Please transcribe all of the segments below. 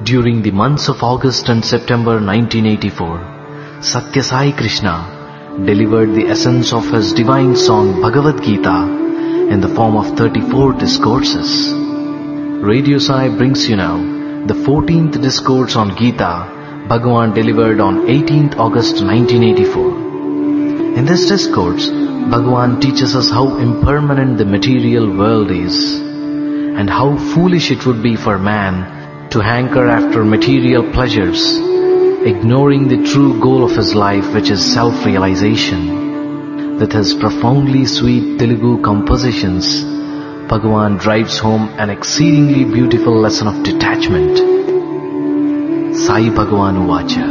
During the months of August and September 1984, Satya Sai Krishna delivered the essence of his divine song Bhagavad Gita in the form of 34 discourses. Radio Sai brings you now the 14th discourse on Gita Bhagavan delivered on 18th August 1984. In this discourse, Bhagavan teaches us how impermanent the material world is and how foolish it would be for man to hanker after material pleasures, ignoring the true goal of his life, which is self-realization. With his profoundly sweet Telugu compositions, Bhagavan drives home an exceedingly beautiful lesson of detachment. Sai Bhagavan Uvacha.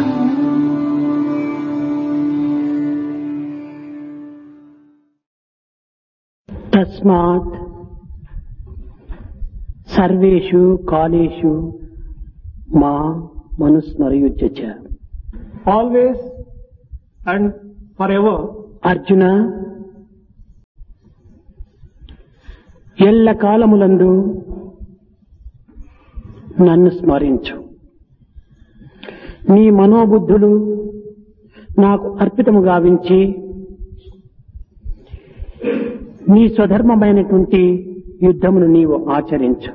Tasmat Sarveshu Kaleshu Ma Manusmarayujyacha. Always and forever, Arjuna, ఎల్ల కాలములందు నన్ను స్మరించు. నీ మనోబుద్ధులు నాకు అర్పితము గావించి నీ స్వధర్మమైనటువంటి యుద్ధమును నీవు ఆచరించు.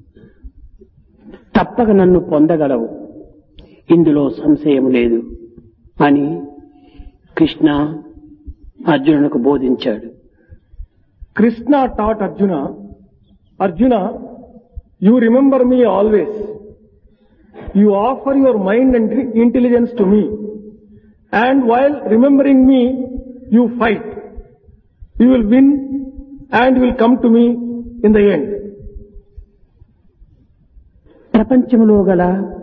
తప్పక నన్ను పొందగలవు, ఇందులో సంశయం లేదు అని కృష్ణ అర్జునునికి బోధించాడు. Krishna taught Arjuna, Arjuna, you remember me always. You offer your mind and intelligence to me. And while remembering me, you fight. You will win and you will come to me in the end. ప్రపంచంలో గల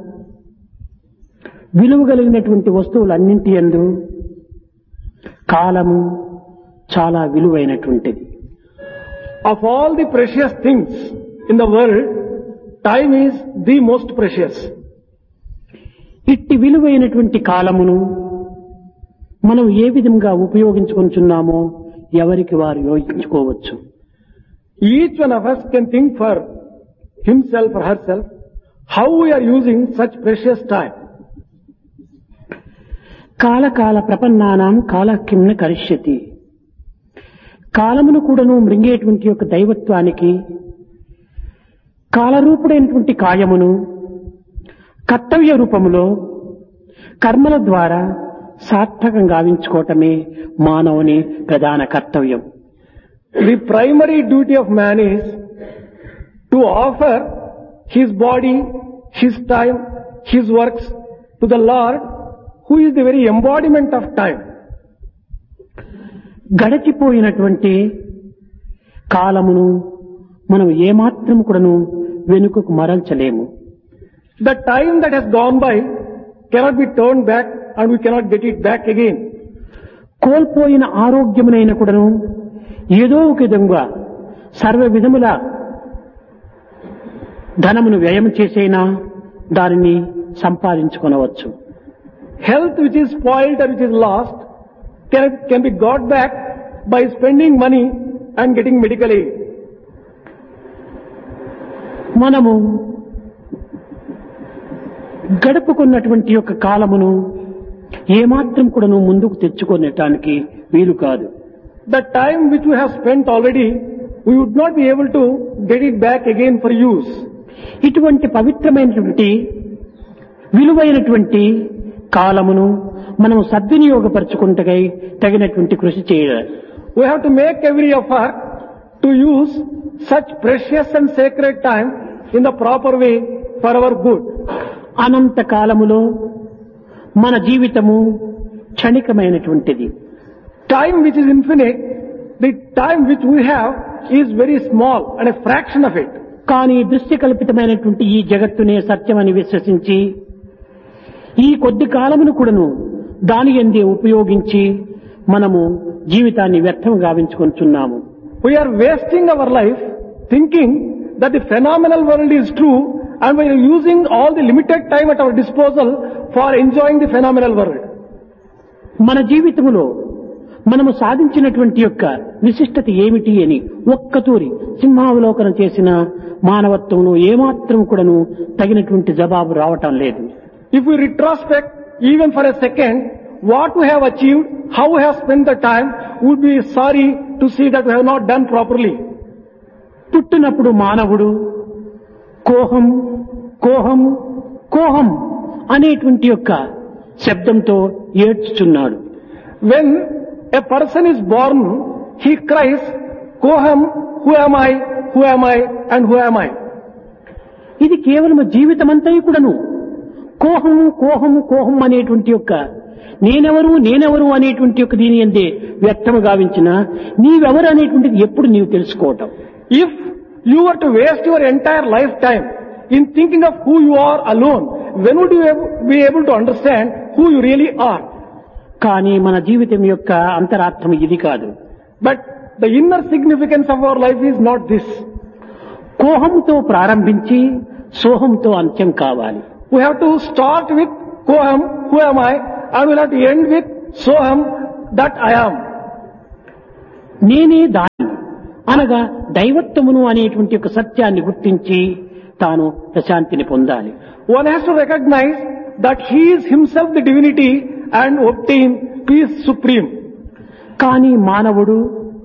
విలువ కలిగినటువంటి వస్తువులన్నింటి యందు కాలము చాలా విలువైనటువంటిది. Of all the precious things in the world, time is the most precious. ఇట్టి విలువైనటువంటి కాలమును మనం ఏ విధంగా ఉపయోగించుకుంటున్నామో ఎవరికి వారు యోచించుకోవచ్చు. Each one of us can think for himself or herself how we are using such precious time. కాలకాల ప్రపన్నానాం కాలకిమ్న కరిష్యతి. కాలమును కూడాను మృంగేటువంటి యొక్క దైవత్వానికి కాలరూపుడైనటువంటి కాయమును కర్తవ్య రూపములో కర్మల ద్వారా సార్థకం గావించుకోవటమే మానవుని ప్రధాన కర్తవ్యం. The primary duty of man is to offer his body, his time, his works to the Lord, who is the very embodiment of time. గడచిపోయినటువంటి కాలమును మనం ఏమాత్రం కూడాను వెనుకకు మరల్చలేము. The time that has gone by cannot be turned back and we cannot get it back again. కోల్పోయిన ఆరోగ్యమునైన కూడాను ఏదో ఒక విధంగా సర్వ విధముల ధనమును వ్యయం చేసైనా దానిని సంపాదించుకొనవచ్చు. Health which is spoiled or which is lost can be got back by spending money and getting medical aid. మనము గడుపుకున్నటువంటి యొక్క కాలమును ఏమాత్రం కూడాను ముందుకు తెచ్చుకునేటానికి వీలు కాదు. The time which we have spent already, we would not be able to get it back again for use. ఇటువంటి పవిత్రమైనటువంటి విలువైనటువంటి కాలమును మనం సద్వినియోగపరచుకుంటకై తగినటువంటి కృషి చేయాలి. We have to make every effort to use such precious and sacred time in the proper way for our good. అనంత కాలములో మన జీవితము క్షణికమైనటువంటిది. Time which is infinite, the time which we have is very small and a fraction of it. కానీ దృష్టి కల్పితమైనటువంటి ఈ జగత్తునే సత్యమని విశ్వసించి ఈ కొద్ది కాలమును కూడాను దాని యందే ఉపయోగించి మనము జీవితాన్ని వ్యర్థం గావించుకుంటున్నాము. We are wasting our life thinking that the phenomenal world is true and we are using all the limited time at our disposal for enjoying the phenomenal world. మన జీవితములో మనము సాధించినటువంటి యొక్క విశిష్టత ఏమిటి అని ఒక్కతూరి సింహావలోకనం చేసిన మానవత్వంలో ఏమాత్రం కూడాను తగినటువంటి జవాబు రావటం లేదు. If we retrospect even for a second what we have achieved, how we have spent the time, we would be sorry to see that we have not done properly. పుట్టినప్పుడు మానవుడు కోహం కోహం కోహం అనేటువంటి యొక్క శబ్దంతో ఏడ్చుచున్నాడు. When a person is born, he cries, Koham, who am I, who am I, and who am I? ఇది కేవలం జీవితమంతా కూడాను కోహం కోహం కోహం అనేటువంటి యొక్క నేనెవరు అనేటువంటి యొక్క దీని అందే వ్యక్తము గావించిన నీవెవరు అనేటువంటిది ఎప్పుడు నీవు తెలుసుకోవటం. If you were to waste your entire lifetime in thinking of who you are alone, when would you be able to understand who you really are? కానీ మన జీవితం యొక్క అంతరార్థం ఇది కాదు. But the inner significance of our life is not this. కోహంతో ప్రారంభించి సోహంతో అంత్యం కావాలి. We have to start with Koham, who am I, and we'll have to end with Soham, that I am. నేనే దాని అనగా దైవత్వమును అనేటువంటి ఒక సత్యాన్ని గుర్తించి తాను ప్రశాంతిని పొందాలి. One has to recognize that he is himself the divinity and obtain peace supreme. కానీ మానవుడు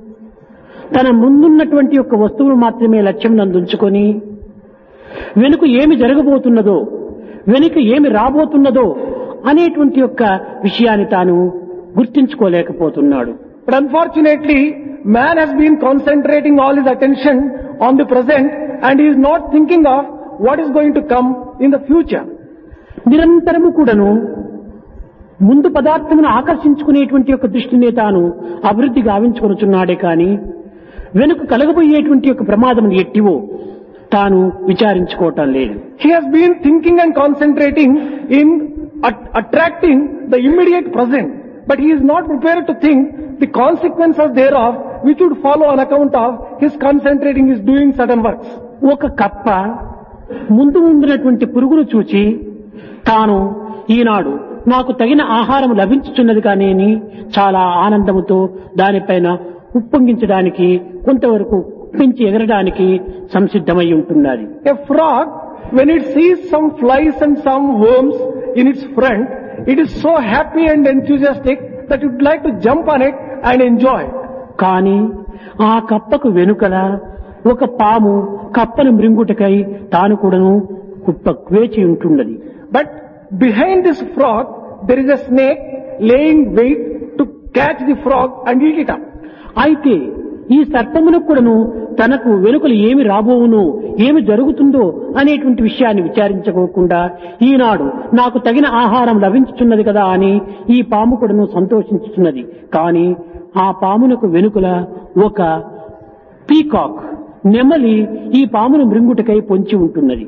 తన ముందున్నటువంటి యొక్క వస్తువును మాత్రమే లక్ష్యం నందుంచుకొని వెనుక ఏమి జరగబోతున్నదో, వెనుక ఏమి రాబోతున్నదో అనేటువంటి యొక్క విషయాన్ని తాను గుర్తించుకోలేకపోతున్నాడు. But unfortunately, man has been concentrating all his attention on the present and he is not thinking of what is going to come in the future. నిరంతరము కూడాను ముందు పదార్థమును ఆకర్షించుకునేటువంటి యొక్క దృష్టిని తాను అభివృద్ధి గావించుకొనుచున్నాడే కానీ వెనుక కలగబోయేటువంటి యొక్క ప్రమాదమును ఎట్టివో తాను విచారించుకోవటం లేదు. He has been thinking and concentrating in attracting the immediate present, but he is not prepared to think the consequences thereof which would follow on account of his concentrating is doing certain works. ఒక కప్ప ముందు ఉండినటువంటి పురుగును చూచి తాను ఈనాడు నాకు తగిన ఆహారం లభించుచున్నది కానీ చాలా ఆనందముతో దానిపైన ఉప్పొంగించడానికి కొంతవరకు పెంచి ఎగరడానికి సంసిద్ధమై ఉంటున్నది. A frog, when it sees some flies and some worms in its front, it is so happy and enthusiastic that it would like to jump on it and enjoy. కానీ ఆ కప్పకు వెనుకల ఒక పాము కప్పను మృంగుటకై తాను కూడాను వేచి ఉంటున్నది. But behind this frog, there is a snake laying wait to catch the frog and eat it up. అయితే ఈ సర్పమునకు కూడాను తనకు వెనుకలు ఏమి రాబోవును, ఏమి జరుగుతుందో అనేటువంటి విషయాన్ని విచారించుకోకుండా ఈనాడు నాకు తగిన ఆహారం లభించుతున్నది కదా అని ఈ పాము కూడాను సంతోషించుతున్నది. కానీ ఆ పామునకు వెనుకల ఒక పీకాక్ నెమలి ఈ పామును మృంగుటకై పొంచి ఉంటున్నది.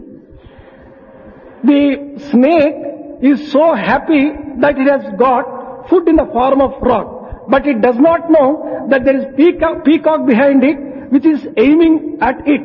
The snake is so happy that it has got food in the form of frog, but it does not know that there is peacock behind it which is aiming at it.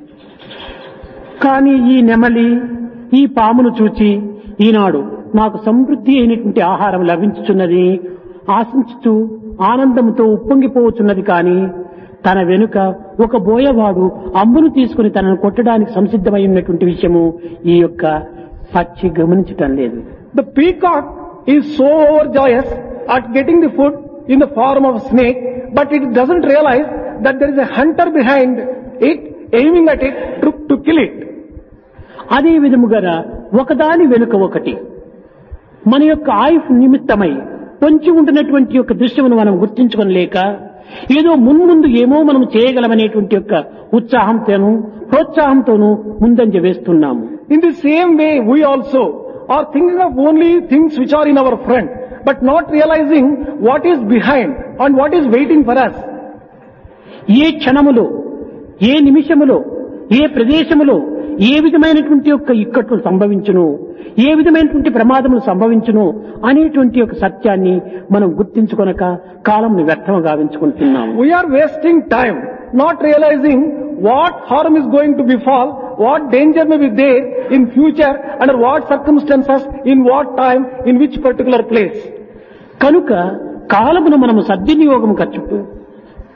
కానీ ఈ నెమలి ఈ పామును చూచి ఈనాడు నాకు సమృద్ధి అయినటువంటి ఆహారం లభించుచున్నది ఆశించుతూ ఆనందంతో ఉప్పొంగిపోవచ్చున్నది. కానీ తన వెనుక ఒక బోయవాడు అంబును తీసుకుని తనను కొట్టడానికి సంసిద్ధమై ఉన్నటువంటి విషయము ఈ యొక్క పక్షి గమనించటం లేదు. The peacock is so overjoyous at getting the food in the form of a snake, but it doesn't realize that there is a hunter behind it aiming at it to kill it. అదే విధముగా ఒకదాని వెనుక ఒకటి మన యొక్క ఆయుష్ నిమిత్తమై పొంచి ఉంటున్నటువంటి యొక్క దృశ్యమును మనం గుర్తించుకోలేక ఏదో ముందు ఏమో మనం చేయగలమనేటువంటి యొక్క ఉత్సాహంతోనూ ప్రోత్సాహంతోనూ ముందంజ వేస్తున్నాము. In the same way, we also are thinking of only things which are in our front, but not realizing what is behind and what is waiting for us. ఏ క్షణములో, ఏ నిమిషములో, ఏ ప్రదేశములో ఏ విధమైనటువంటి యొక్క ఇక్కట్లు సంభవించును, ఏ విధమైనటువంటి ప్రమాదములు సంభవించును అనేటువంటి ఒక సత్యాన్ని మనం గుర్తించుకొనక కాలంను వ్యర్థంగా గావించుకుంటున్నాము. We are wasting time, not realizing what harm is going to befall, what danger may be there in future, under what circumstances, in what time, in which particular place. కనుక కాలమును మనము సద్వినియోగం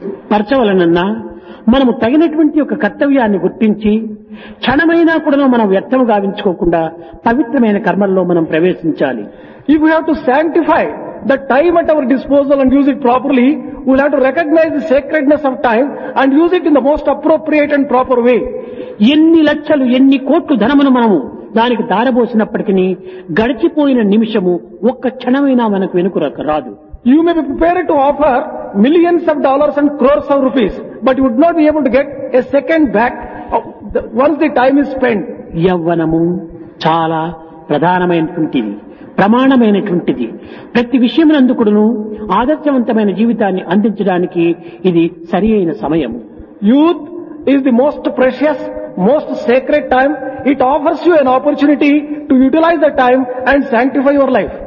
పరచవలనన్నా మనము తగినటువంటి యొక్క కర్తవ్యాన్ని గుర్తించి క్షణమైనా కూడా మనం వ్యర్థం గావించుకోకుండా పవిత్రమైన కర్మల్లో మనం ప్రవేశించాలి. If we have to sanctify the time at our disposal and use it properly, we will have to recognize the sacredness of time and use it in the most appropriate and proper way. ఎన్ని లక్షలు ఎన్ని కోట్లు ధనమును మనము దానికి దారబోసినప్పటికీ గడిచిపోయిన నిమిషము ఒక్క క్షణమైనా మనకు వెనుక రాదు. You may be prepared to offer millions of dollars and crores of rupees, but you would not be able to get a second back once the time is spent. యవ్వనము చాలా ప్రధానమైనటువంటిది, ప్రమాణమైనటువంటిది. ప్రతి విషయమునందుకును ఆదర్శవంతమైన జీవితాన్ని అందించడానికి ఇది సరి అయిన సమయం. Youth is the most precious, most sacred time. It offers you an opportunity to utilize the time and sanctify your life.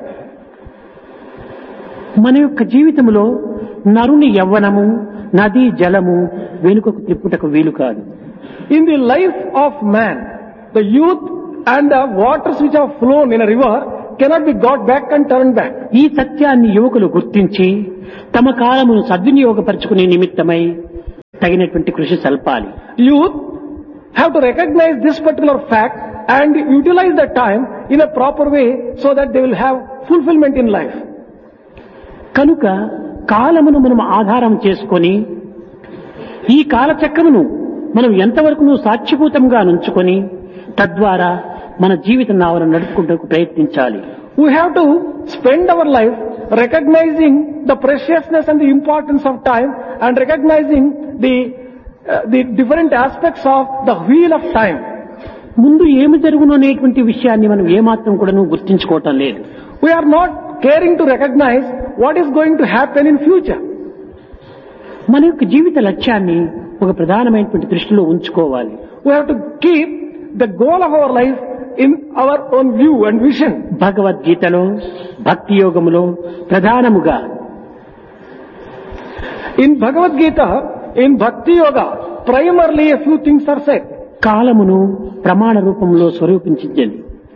మన యొక్క జీవితంలో నరుని యవ్వనము నది జలము వెనుకకు తిప్పుటకు వీలు కాదు. In the life of man, the youth and the waters which have flown in a river cannot be got back and turned back. ఈ సత్యాన్ని యువకులు గుర్తించి తమ కాలమును సద్వినియోగపరచుకునే నిమిత్తమై తగినటువంటి కృషి సల్పాలి. Youth have to recognize this particular fact and utilize the time in a proper way so that they will have fulfillment in life. కనుక కాలమును మనం ఆధారం చేసుకొని ఈ కాలచక్రమును మనం ఎంతవరకు సాక్షిభూతంగా నుంచుకొని తద్వారా మన జీవిత నావను నడుపుకుంటూ ప్రయత్నించాలి. We have to spend our life recognizing the preciousness and the importance of time and recognizing the different aspects of the wheel of time. ముందు ఏమి జరుగును అనేటువంటి విషయాన్ని మనం ఏమాత్రం కూడా గుర్తించుకోవటం లేదు. We are not caring to recognize what is going to happen in future. మన యొక్క జీవిత లక్ష్యాన్ని ఒక ప్రధానమైనటువంటి దృష్టిలో ఉంచుకోవాలి. We have to keep the goal of our life in our own view and vision. భగవద్గీతలో భక్తి యోగములో ప్రధానముగా In Bhagavad Gita, in Bhakti Yoga, primarily a few things are said. కాలమును ప్రమాణ రూపంలో స్వరూపించింది.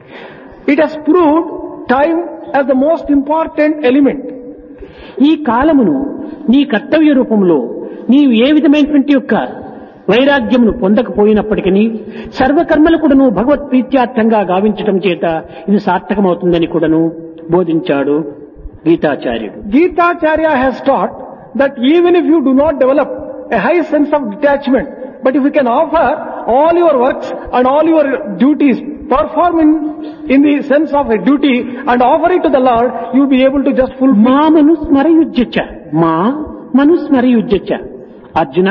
It has proved time as the most important element. ఈ కాలమును నీ కర్తవ్య రూపంలో నీవు ఏ విధమైనటువంటి యొక్క వైరాగ్యమును పొందకపోయినప్పటికీ సర్వకర్మలు కూడాను భగవత్ ప్రీత్యార్థంగా గావించటం చేత ఇది సార్థకమవుతుందని కూడాను బోధించాడు గీతాచార్యుడు. Gitacharya has taught that even if you do not develop a high sense of detachment, but if you can offer all your works and all your duties, perform in the sense of a duty and offer it to the Lord, you will be able to just fulfill. మా మనుస్మరయుజ్యచ మా మనుస్మరయుజ్యచ అర్జున,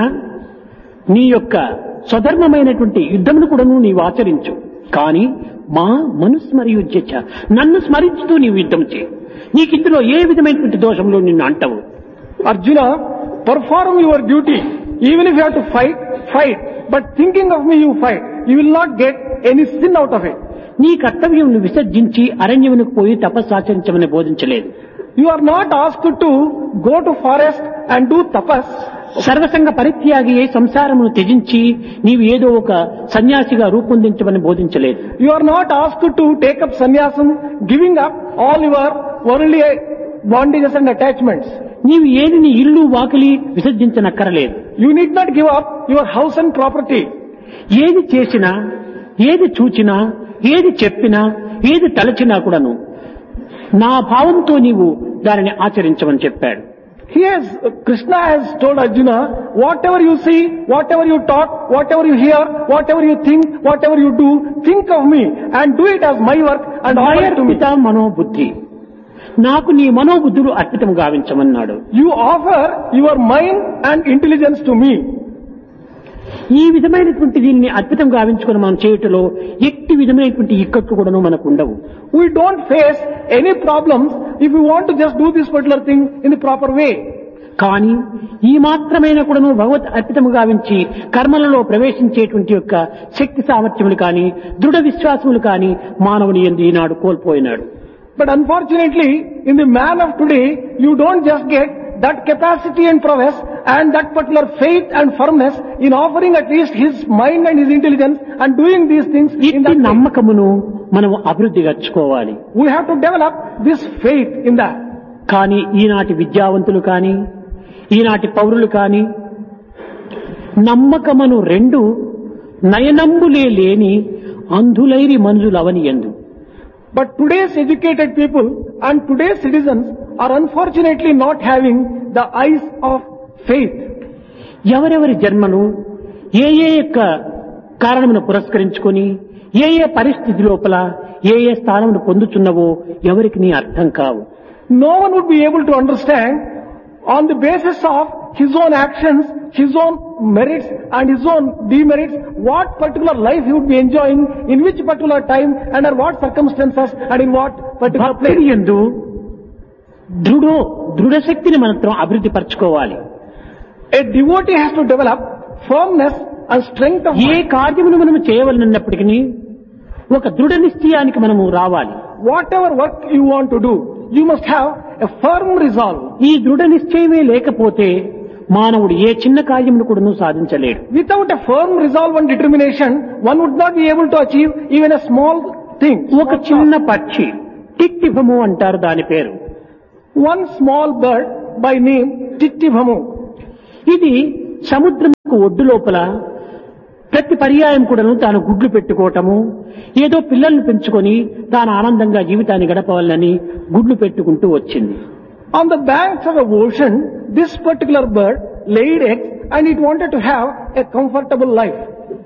నీ యొక్క స్వధర్మమైనటువంటి యుద్ధమును కూడాను నీవు ఆచరించు, కానీ మా మనుస్మరయుజ్యచ నన్ను స్మరించుతూ నీవు యుద్ధం చేయి. నీకు ఇందులో ఏ విధమైనటువంటి దోషంలో నిన్ను అంటవు. Arjuna, perform your duty. Even if you have to fight, fight. But thinking of me you fight. You will not get any sin out of it. నీ కర్తవ్యం విసర్జించి అరణ్యమునకు పోయి తపస్సాచరించమని బోధించలేదు. You are not asked to go to forest and do tapas. సర్వసంగ పరిత్యాగి అయి సంసారమును త్యజించి నీవు ఏదో ఒక సన్యాసిగా రూపొందించమని బోధించలేదు. You are not asked to take up sannyasam, giving up all your worldly bondages and attachments. నీవు ఏది నీ ఇల్లు వాకిలి విసర్జించనక్కరలేదు. You need not give up your house and property. ఏది చేసినా, ఏది చూచినా, ఏది చెప్పినా, ఏది తలచినా కూడాను నా భావంతో నీవు దానిని ఆచరించమని చెప్పాడు. Krishna has told Arjuna, whatever you see, whatever you talk, whatever you hear, whatever you think, whatever you do, think of me and do it as my work and offer it to me. మనోబుద్ధి, నాకు నీ మనోబుద్ధులు అర్పితం గావించమన్నాడు. You offer your mind and intelligence to me. ఈ విధమైనటువంటి దీన్ని అద్భుతం గావించుకుని మనం చేయటంలో ఎట్టి విధమైనటువంటి ఇక్కట్లు కూడాను మనకు ఉండవు. We don't face any problems if we want to just do this particular thing in the proper way. కానీ ఈ మాత్రమైన కూడాను భగవత్ అర్పితము గావించి కర్మలలో ప్రవేశించేటువంటి యొక్క శక్తి సామర్థ్యములు కానీ దృఢ విశ్వాసములు కానీ మానవుని యందు ఈనాడు కోల్పోయినాడు. But unfortunately, in the man of today, you don't just get that capacity and prowess and that particular faith and firmness in offering at least his mind and his intelligence and doing these things in that నమ్మకమును మనం అభివృద్ధి గచ్చుకోవాలి. We have to develop this faith in that. కానీ ఈనాటి విద్యావంతులు కానీ ఈనాటి పౌరులు కాని నమ్మకమను రెండు నయనంబులే లేని అంధులైరి మనుజులవని ఎందు. But today's educated people and today's citizens are unfortunately not having the eyes of faith. ఎవరెవరి జన్మను ఏ యొక్క కారణమును పురస్కరించుకొని ఏ పరిస్థితి లోపల ఏ స్థానమును పొందుతున్నవో ఎవరికి అర్థం కావు. No one would be able to understand on the basis of his own actions, his own merits and his own demerits, what particular life he would be enjoying, in which particular time, under what circumstances and in what particular place. భక్తుడి యందు దృఢ శక్తిని మనం అభివృద్ధి పరచుకోవాలి. A devotee has to develop firmness and strength of A mind. కార్యమును మనం చేయవలనప్పటికీ ఒక దృఢ నిశ్చయానికి మనము రావాలి. Whatever work you want to do, you must have a firm resolve. ఈ దృఢ నిశ్చయమే లేకపోతే మానవుడు ఏ చిన్న కార్యమును కూడా సాధించలేడు. Without a firm resolve and determination, one would not be able to achieve even a small thing. ఒక చిన్న పక్షి టిట్టిభము అంటారు దాని పేరు. One small bird by name Tittivhamu. ఇది సముద్రముకు ఒడ్డు లోపల ప్రతి పర్యాయం కూడాను తాను గుడ్లు పెట్టుకోవటము, ఏదో పిల్లల్ని పెంచుకొని తాను ఆనందంగా జీవితాన్ని గడపవాలని గుడ్లు పెట్టుకుంటూ వచ్చింది. On the banks of the ocean, this particular bird laid eggs and it wanted to have a comfortable life.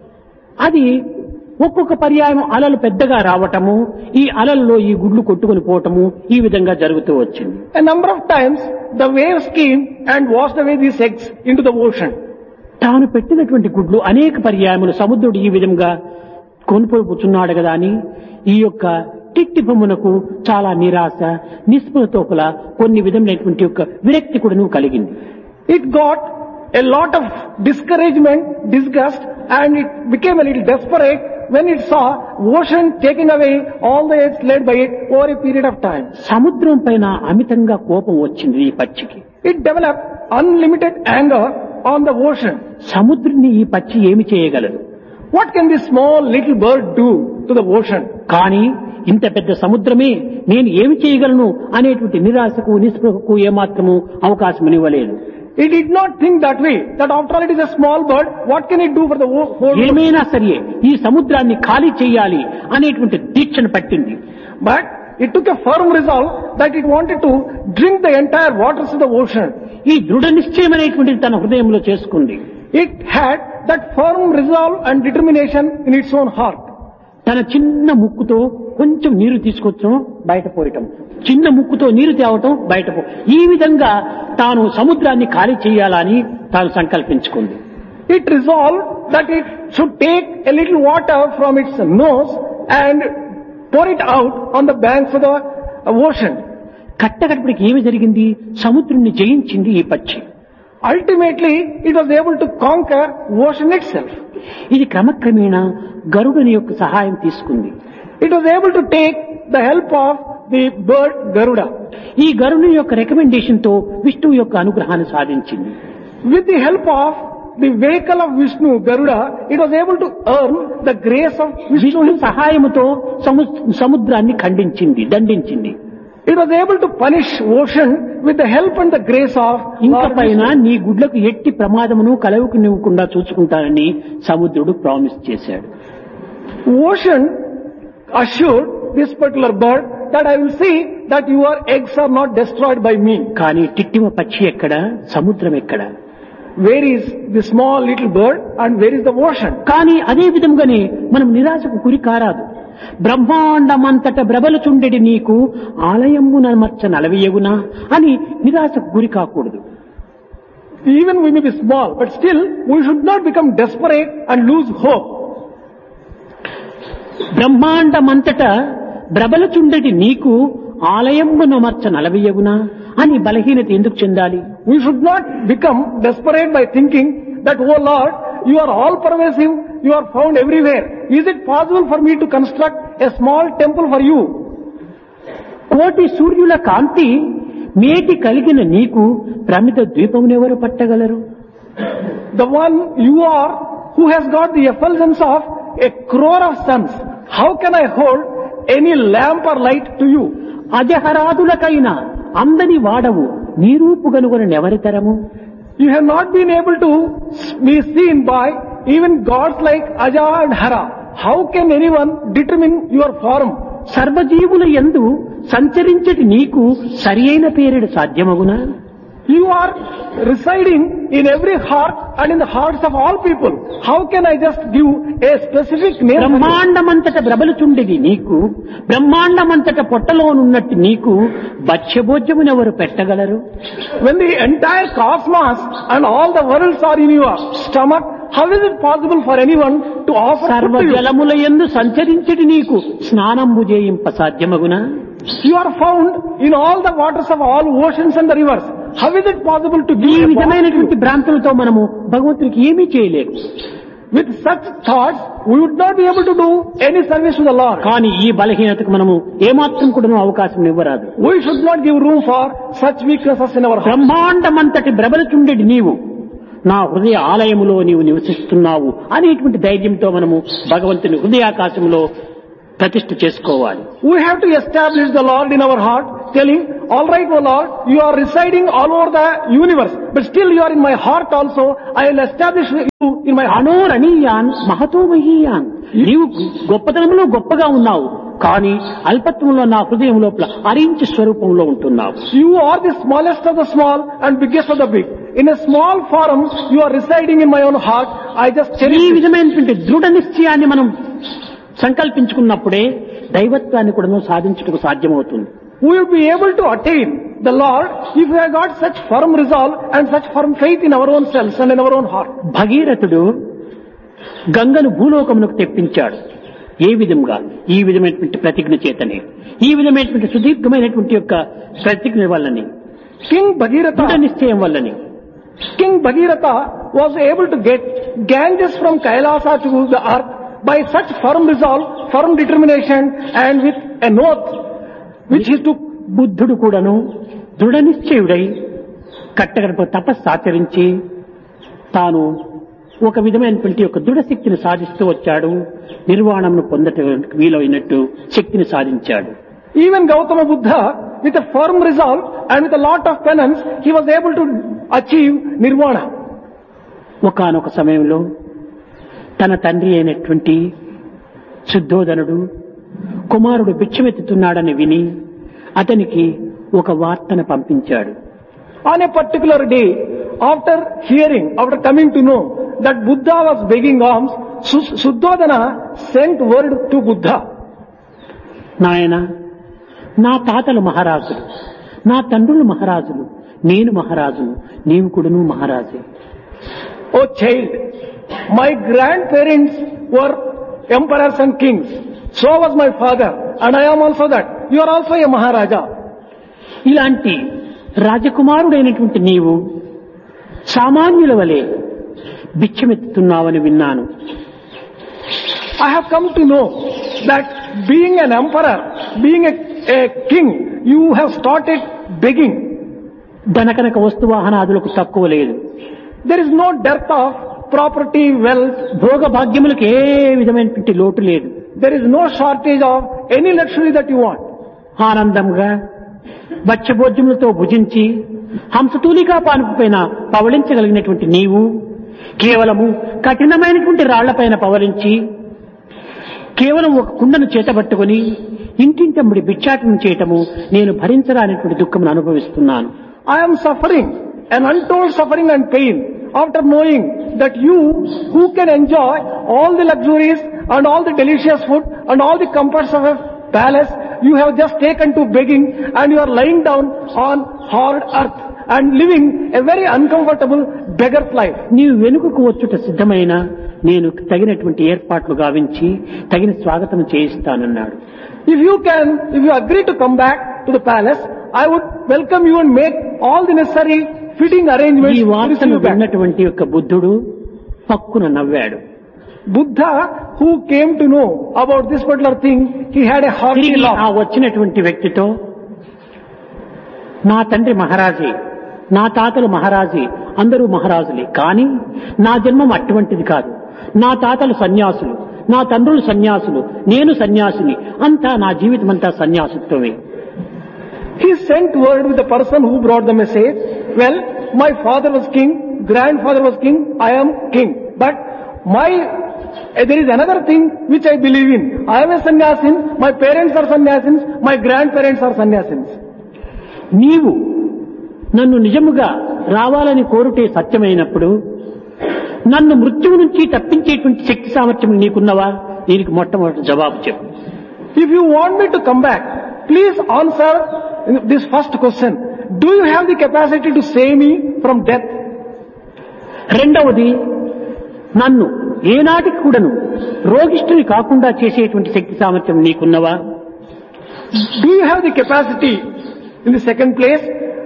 అది ఒక్కొక్క పర్యాయం అలలు పెద్దగా రావటము, ఈ అలల్లో ఈ గుడ్లు కొట్టుకుని పోవటము ఈ విధంగా జరుగుతూ వచ్చింది. A number of times the waves came and washed away these eggs into the ocean. తాను పెట్టినటువంటి గుడ్లు అనేక పర్యాయములు సముద్రుడు ఈ విధంగా కొనుపోతున్నాడు కదా అని ఈ యొక్క టిట్టిబొమ్మనకు చాలా నిరాశ నిస్పృహతోపల కొన్ని విధమైనటువంటి యొక్క విరక్తి కూడా కలిగింది. It got a lot of discouragement, disgust, and it became a little desperate when it saw ocean taking away all the eggs laid by it over a period of time. సముద్రం పైన అమితంగా కోపం వచ్చింది ఈ పక్షికి. It developed unlimited anger on the ocean. సముద్రుని ఈ పక్షి ఏమి చేయగలదు? What can this small little bird do to the ocean? కానీ ఇంత పెద్ద సముద్రమే నేను ఏమి చేయగలను అనేటువంటి నిరాశకు నిస్పృహకు ఏమాత్రము అవకాశం ఇవ్వలేదు. It did not think that way, that after all it is a small bird, what can it do for the whole world? ఏమైనా సరే ఈ సముద్రాన్ని ఖాళీ చేయాలి అనేటువంటి దీక్షను పట్టింది. But it took a firm resolve that it wanted to drink the entire waters of the ocean. ఈ దృఢ నిశ్చయం అనేటువంటిది తన హృదయంలో చేసుకుంది. It had that firm resolve and determination in its own heart. తన చిన్న ముక్కుతో కొంచెం నీరు తీసుకొచ్చడం బయట పోయటం, చిన్న ముక్కుతో నీరు తేవటం బయట ఈ విధంగా తాను సముద్రాన్ని ఖాళీ చేయాలని తాను సంకల్పించుకుంది. It resolved that it should take a little water from its nose and pour it out on the banks of the ocean. కట్టకడపడికి ఏమి జరిగింది? సముద్రుణ్ణి జయించింది ఈ పక్షి. Ultimately, it was able to conquer ocean itself. ఇది క్రమక్రమేణా గరుడుని యొక్క సహాయం తీసుకుంది. It was able to take the help of the bird Garuda. ఈ గరుడుని యొక్క రికమెండేషన్ తో విష్ణువు యొక్క అనుగ్రహాన్ని సాధించింది. With the help of the vehicle of Vishnu, Garuda, it was able to earn the grace of Vishnu విష్ణువు himself. సహాయముతో సముద్రాన్ని ఖండించింది, దండించింది. It was able to punish ocean with the help and the grace of ఇంక Lord పైన Vishnu. నీ గుడ్లకు ఎట్టి ప్రమాదమును కలవకునివ్వకుండా చూసుకుంటానని సముద్రుడు promise చేశాడు. Ocean assured this particular bird that I will see that your eggs are not destroyed by me. కానీ టిట్టిమ పక్షి ఎక్కడ, సముద్రం ఎక్కడ? Where is the small little bird and where is the ocean? కానీ అదే విధంగానే మనం నిరాశకు గురి కారాదు. బ్రహ్మాండమంతట బ్రబలుచుండెడి నీకు ఆలయమున మచ్చ నలవియగునా అని నిరాశకు గురి కాకూడదు. Even we may be small, but still we should not become desperate and lose hope. బ్రహ్మాండమంతట బ్రబలుచుండెడి నీకు ఆలయమున మచ్చ నలవియగునా అని బలహీనత ఎందుకు చెందాలి? We should not become desperate by thinking that, oh Lord, you are all pervasive, you are found everywhere. Is it possible for me to construct a small temple for you? కోటి సూర్యుల కాంతి మేటి కలిగిన నీకు ప్రమిద ద్వీపమునెవరు పట్టగలరు? The one you are who has got the effulgence of a crore of suns. How can I hold any lamp or light to you? అజహరాదులకైనా అందని వాడవు నీ రూపు గనుగొన నెవరితరము? You have not been able to be seen by even gods like Aja and Hara. How can anyone determine your form? సర్వజీవుల యందు సంచరించటి నీకు సరి అయిన పేరుడు సాధ్యమగునా? You are residing in every heart and in the hearts of all people. How can I just give a specific name? బ్రహ్మాండమంతట బ్రబలుచుండేది నీకు, బ్రహ్మాండమంతట పొట్టలోనున్నట్టు నీకు భక్ష్యభోజ్యమునెవరు పెట్టగలరు? When the entire cosmos and all the worlds are in your stomach, how is it possible for anyone to offer సర్వ food to you? జలముల యందు సంచరించటి నీకు స్నానంబు చేయింప సాధ్యమగునా? You are found in all the waters of all oceans and the rivers. How is it possible to ఈ give a bath to విధమైనటువంటి you? భ్రాంతులతో మనము భగవంతునికి ఏమీ చేయలేము. With such thoughts, we would not be able to do any service to the Lord. కానీ ఈ బలహీనతకు మనము ఏమాత్రం కూడా అవకాశం ఇవ్వరాదు. We should not give room for such weaknesses in our heart. బ్రహ్మాండమంతటి బ్రబలుచుండెడి నీవు నా హృదయ ఆలయములో నీవు నివసిస్తున్నావు అనేటువంటి ధైర్యంతో మనము భగవంతుని హృదయాకాశంలో ప్రతిష్ఠ చేసుకోవాలి. We have to establish the Lord in our heart, telling, all right, O Lord, you are residing all over the universe, but still you are in my heart also. I will establish you in my heart. అనోరణీయాన్ Mahato మహీయాన్, నీవు గొప్పతనంలో గొప్పగా ఉన్నావు, కానీ అల్పత్వంలో నా హృదయం లోపల అరించి స్వరూపంలో ఉంటున్నావు. You are the smallest of the small and biggest of the big. In a small form, you are residing in my own heart. I just ఈ cherish it. విధమైనటువంటి దృఢ నిశ్చయాన్ని మనం సంకల్పించుకున్నప్పుడే దైవత్వాన్ని కూడా సాధించుటకు సాధ్యమవుతుంది. We will be able to attain the Lord if we have got such firm resolve and such firm faith in our own selves and in our own heart. భగీరథుడు గంగను భూలోకమునకు తెప్పించాడు. ఏ విధంగా? ఈ విధమైనటువంటి ప్రతిజ్ఞ చేతనే, ఈ విధమైనటువంటి సుదీర్ఘమైనటువంటి యొక్క ప్రతిజ్ఞ వల్లని, King Bhagirath దృఢ నిశ్చయం వల్లని was able to get Ganges from Kailasa to the earth by such firm resolve, firm determination, and with an oath which he took. బుద్ధుడు కూడాను దృఢ నిశ్చయుడై కట్టగడప తపస్సు ఆచరించి తాను ఒక విధమైనటువంటి ఒక దృఢ శక్తిని సాధిస్తూ వచ్చాడు. నిర్వాణమును పొందటానికి వీలైనట్టు శక్తిని సాధించాడు. Even Gautama Buddha, with a firm resolve and with a lot of penance, he was able to achieve nirvana. ఒకానొక సమయంలో తన తండ్రి అయినటువంటి శుద్ధోదనుడు కుమారుడు భిక్షమెత్తుతున్నాడని విని అతనికి ఒక వార్తను పంపించాడు. On a particular day, after coming to know that Buddha was begging alms, Suddhodana sent word to Buddha. నాయన, నా తాతలు మహారాజులు, నా తండ్రులు మహారాజులు, నేను మహారాజును, నీవు కూడాను మహారాజే. Oh child, my grandparents were emperors and kings. So was my father, and I am also that. You are also a Maharaja. ఇలాంటి రాజకుమారుడైనటువంటి నీవు సామాన్యుల వలె భిక్షమెత్తుతున్నావని విన్నాను. I have come to know that being an emperor, being a king, you have started begging. ధనకనక వస్తువాహనాదులకు తక్కువ లేదు. There is no dearth of property, wealth. భోగ భాగ్యములకు ఏ విధమైనటువంటి లోటు లేదు. There is no shortage of any luxury that you want. ఆనందంగా భక్ష్యభోజ్యములతో భుజించి హంసతూలికా పానుపైన పవళించగలిగినటువంటి నీవు కేవలము కఠినమైనటువంటి రాళ్లపైన పవలించి కేవలం ఒక కుండను చేతబట్టుకుని ఇంటింటమ్మడి భిక్షాటనం చేయటము నేను భరించరానటువంటి దుఃఖమును అనుభవిస్తున్నాను. I am suffering an untold suffering and pain after knowing that you who can enjoy all the luxuries and all the delicious food and all the comforts of a palace, you have just taken to begging and you are lying down on hard earth and living a very uncomfortable beggar's life. నీవు వెనుకకు వచ్చుట సిద్ధమైన నేను తగినటువంటి ఏర్పాట్లు గావించి తగిన స్వాగతం చేయిస్తానన్నాడు. If you agree to come back to the palace, I would welcome you and make all the necessary fitting arrangements ఈ to receive వార్తను you back. విన్నటువంటి యొక్క బుద్ధుడు పక్కున నవ్వాడు. Buddha, who came to know about this particular thing, he had a hearty తిరిగి ఆ laugh. వచ్చినటువంటి వ్యక్తితో, నా తండ్రి మహారాజే, నా తాతలు మహారాజే, అందరూ మహారాజులే, కానీ నా జన్మం అటువంటిది కాదు. నా తాతలు సన్యాసులు, నా తండ్రులు సన్యాసులు, నేను సన్యాసిని, అంతా నా జీవితం అంతా సన్యాసిత్వమే. He sent word with the person who brought the message. Well, my father was king, grandfather was king, I am king. But there is another thing which I believe in. I am a sannyasin, my parents are sannyasins, my grandparents are sannyasins. నీవు నన్ను నిజముగా రావాలని కోరుటే సత్యమైనప్పుడు నన్ను మృత్యువు నుంచి తప్పించేటువంటి శక్తి సామర్థ్యం నీకున్నవా? దీనికి మొట్టమొదటి జవాబు చెప్పు. If you want me to come back, please answer this first question. Do you have the capacity to save me from death? రెండవది, నన్ను ఏనాటికి కూడాను రోగిష్ఠుని కాకుండా చేసేటువంటి శక్తి సామర్థ్యం నీకున్నవా? Do you have the capacity, in the second place,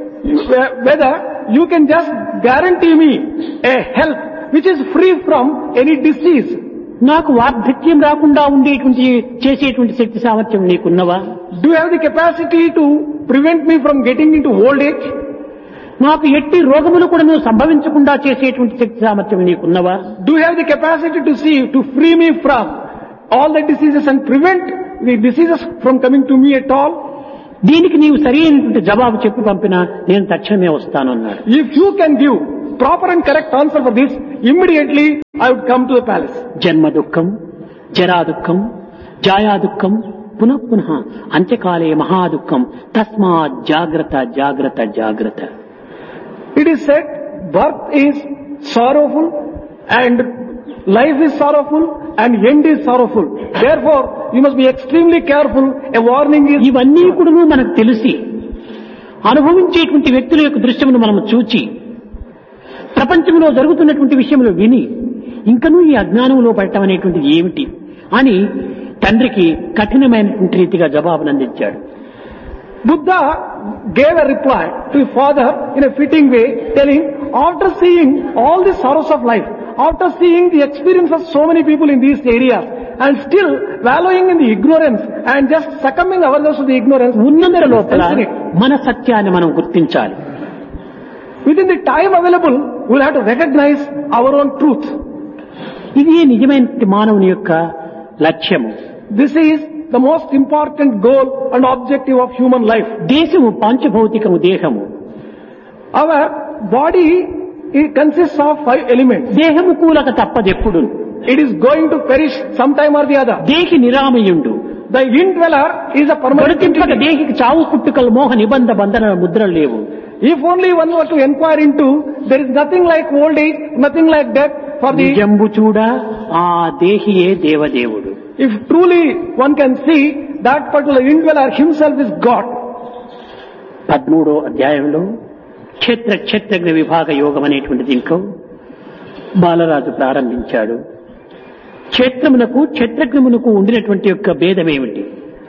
whether you can just guarantee me a health which is free from any disease? నాకు వార్ధక్యం రాకుండా ఉండేటువంటి చేసేటువంటి శక్తి సామర్థ్యం నీకున్నవా? Do you have the capacity to prevent me from getting into old age? నాకు ఎట్టి రోగములు కూడా సంభవించకుండా చేసేటువంటి శక్తి సామర్థ్యం నీకున్నవా? Do you have the capacity to free me from all the diseases and prevent the diseases from coming to me at all? దీనికి నీవు సరి అయినటువంటి జవాబు చెప్పి పంపినా నేను తక్షణమే వస్తాను అన్నాడు. If you can give proper and correct answer for this, immediately I would come to the palace. జన్మ దుఃఖం, జరా దుఃఖం, జాయా దుఃఖం, పునః పునః అంత్యకాలే మహా దుఃఖం, తస్మాత్ జాగ్రత్త జాగ్రత్త జాగ్రత్త. It is said, birth is sorrowful and life is sorrowful and end is sorrowful. Therefore, you must be extremely careful. A warning is... ఇవన్నీ కూడా మనకు తెలిసి అనుభవించేటువంటి వ్యక్తుల యొక్క దృశ్యమును మనం చూచి ప్రపంచంలో జరుగుతున్నటువంటి విషయంలో విని ఇంకనూ ఈ అజ్ఞానంలో పడటం అనేటువంటిది ఏమిటి అని తండ్రికి కఠినమైనటువంటి రీతిగా జవాబును అందించాడు. Buddha gave a reply to his father in a fitting way, telling, after seeing all the sorrows of life, after seeing the experience of so many people in these areas, and still wallowing in the ignorance and just succumbing ourselves to the ignorance, ఉన్నంత లోపల మన సత్యాన్ని మనం గుర్తించాలి. Within the time available, we'll have to recognize our own truth. ఇది నిజమైన మానవుని యొక్క లక్ష్యము. This is the most important goal and objective of human life. దేశము పాంచభౌతికము దేహము. Our body, it consists of 5 elements. దేహము కూలక తప్పదెప్పుడు. It is going to perish sometime or the other. దేహి నిరామయుండు. The indweller is a permanent entity. దేహికి చావు పుట్టుకలు మోహ నిబంధ బంధన ముద్రలు లేవు. If only one were to inquire into, there is nothing like old age, nothing like death for the... నిజంబు చూడ ఆ దేహియే దేవదేవుడు. If truly one can see, that particular indweller himself is God. 13వ అధ్యాయంలో క్షేత్రజ్ఞ విభాగ యోగం అనేటువంటి దీంట్లో బాలరాజు ప్రారంభించాడు. క్షేత్రమునకు క్షేత్రజ్ఞమునకు ఉండినటువంటి యొక్క భేదమేమిటి?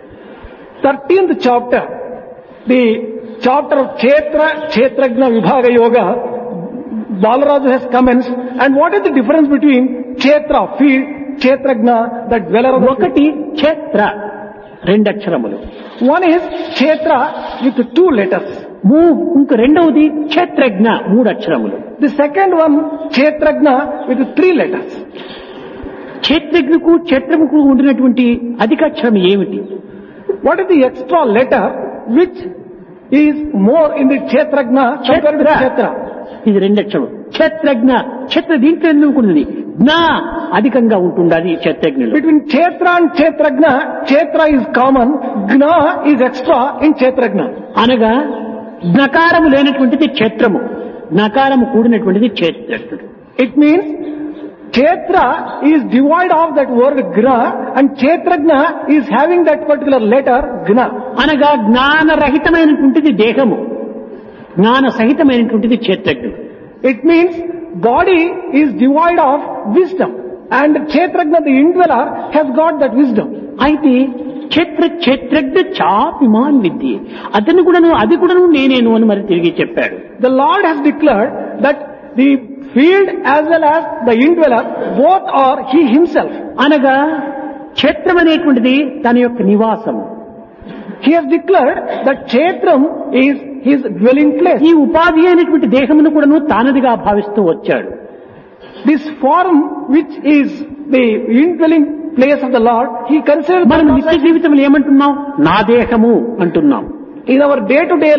13th chapter, the chapter of Kshetrajna Vibhaga Yoga, Balaraju has commenced, and what is the difference between Kshetra, field, Kshetrajna, the dweller of the field? ఒకటి క్షేత్ర, 2 అక్షరములు. One is Kshetra with 2 letters. ఇంక రెండవది క్షేత్రజ్ఞ, 3 అక్షరములు. The second one, Kshetrajna with 3 letters. క్షేత్రజ్ఞకు క్షేత్రముకు ఉండినటువంటి అధికాక్షరం ఏమిటి? What is the extra letter which is more in the Kshetrajna compared to Kshetra? ఇది 2 అక్షరం. క్షేత్రజ్ఞ, క్షేత్ర దీంట్లో ఎందుకు ఉంటుంది? జ్ఞ అధికంగా ఉంటుండాలి క్షేత్రజ్ఞులు. Between Kshetra and Kshetrajna, Kshetra is common, Gna is extra in Kshetrajna. అనగా జ్ఞకారము లేనటువంటిది క్షేత్రము, జ్ఞకారము కూడినటువంటిది క్షేత్రజ్ఞుడు. It means Kshetra is devoid of that word Gna and Kshetrajna is having that particular letter Gna. అనగా జ్ఞానరహితమైనటువంటిది దేహము, జ్ఞాన సహితమైనటువంటిది క్షేత్రజ్ఞుడు. It means body is devoid of wisdom and Kshetrajna, the indweller, has got that wisdom. అయితే క్షేత్రజ్ఞ చాపిమాన్ విద్య, అతను కూడాను అది కూడాను నేనేను అని మరి తిరిగి చెప్పాడు. The Lord has declared that the field as well as the indweller, both are he himself. అనగా క్షేత్రం అనేటువంటిది తన యొక్క నివాసము. He has declared that Kshetram is his dwelling place. ఈ ఉపాధి అయినటువంటి దేహమును కూడాను తానదిగా భావిస్తూ వచ్చాడు. This form which is the indwelling place of the Lord, he considers. మనం నిత్య జీవితంలో ఏమంటున్నాం? నా దేహము అంటున్నాం. In our day-to-day life,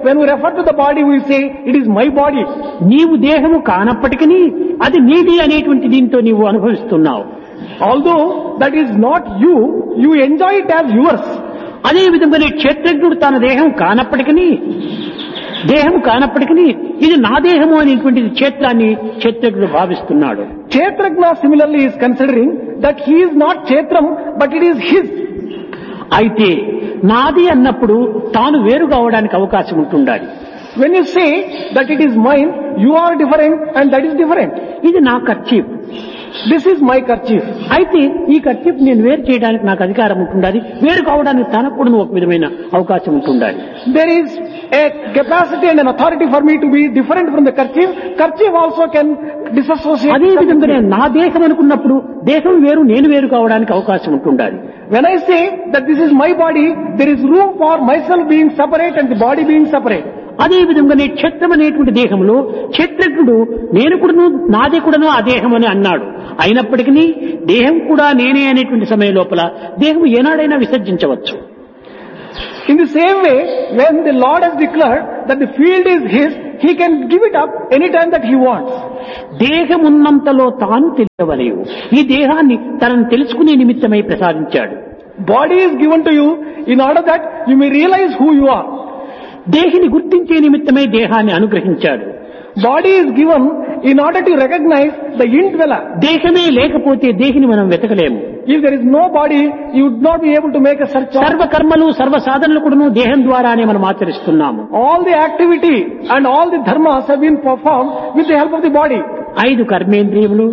when we refer to the body, we say, it is my body. నీవు దేహము కానప్పటికీ అది నీది అనేటువంటి దీంతో నీవు అనుభవిస్తున్నావు. Although that is not you, you enjoy it as yours. అదే విధంగానే క్షేత్రజ్ఞుడు తన దేహం కానప్పటికీ ఇది నా దేహము అనేటువంటిది క్షేత్రాన్ని క్షేత్రజ్ఞుడు భావిస్తున్నాడు. Kshetrajna similarly is considering that he is not Kshetram, but it is his. అయితే నాది అన్నప్పుడు తాను వేరు కావడానికి అవకాశం ఉంటుండాలి. When you say that it is mine, you are different and that is different. ఇది నా kerchief, This is my kerchief. అయితే ఈ కర్చీఫ్ నేను వేరు చేయడానికి నాకు అధికారం ఉంటుండాలి, వేరు కావడానికి తనకు కూడా ఒక విధమైన అవకాశం ఉంటుండాలి. There is a capacity and an authority for me to be different from the kerchief. Kerchief also can disassociate. అదే విధంగానే నా దేహం అనుకున్నప్పుడు దేహం వేరు నేను వేరు కావడానికి అవకాశం ఉంటుండాలి. When I say that this is my body, there is room for myself being separate and the body being separate. అదే విధంగానే క్షేత్రం అనేటువంటి దేహంలో క్షేత్రజ్ఞుడు నేను కూడాను నాదే కూడాను ఆ దేహం అని అన్నాడు. అయినప్పటికీ దేహం కూడా నేనే అనేటువంటి సమయం లోపల దేహం ఏనాడైనా విసర్జించవచ్చు. In the same way, when the Lord has declared that the field is his, he can give it up anytime that he wants. దేహం ఉన్నంతలో తాను తెలియవలేవు. ఈ దేహాన్ని తనను తెలుసుకునే నిమిత్తమై ప్రసాదించాడు. Body is given to you in order that you may realize who you are. దేహిని గుర్తించే నిమిత్తమై దేహాన్ని అనుగ్రహించాడు. Body is given in order to recognize the indweller. దేహమే లేకపోతే దేహిని మనం వెతకలేము. If there is no body, you would not be able to make a search. సర్వ కర్మలు సర్వ సాధనలు కూడా దేహం ద్వారానే మనం ఆచరిస్తున్నాము. All the activity and all the dharmas have been performed with the help of the body. 5 కర్మేంద్రియములు,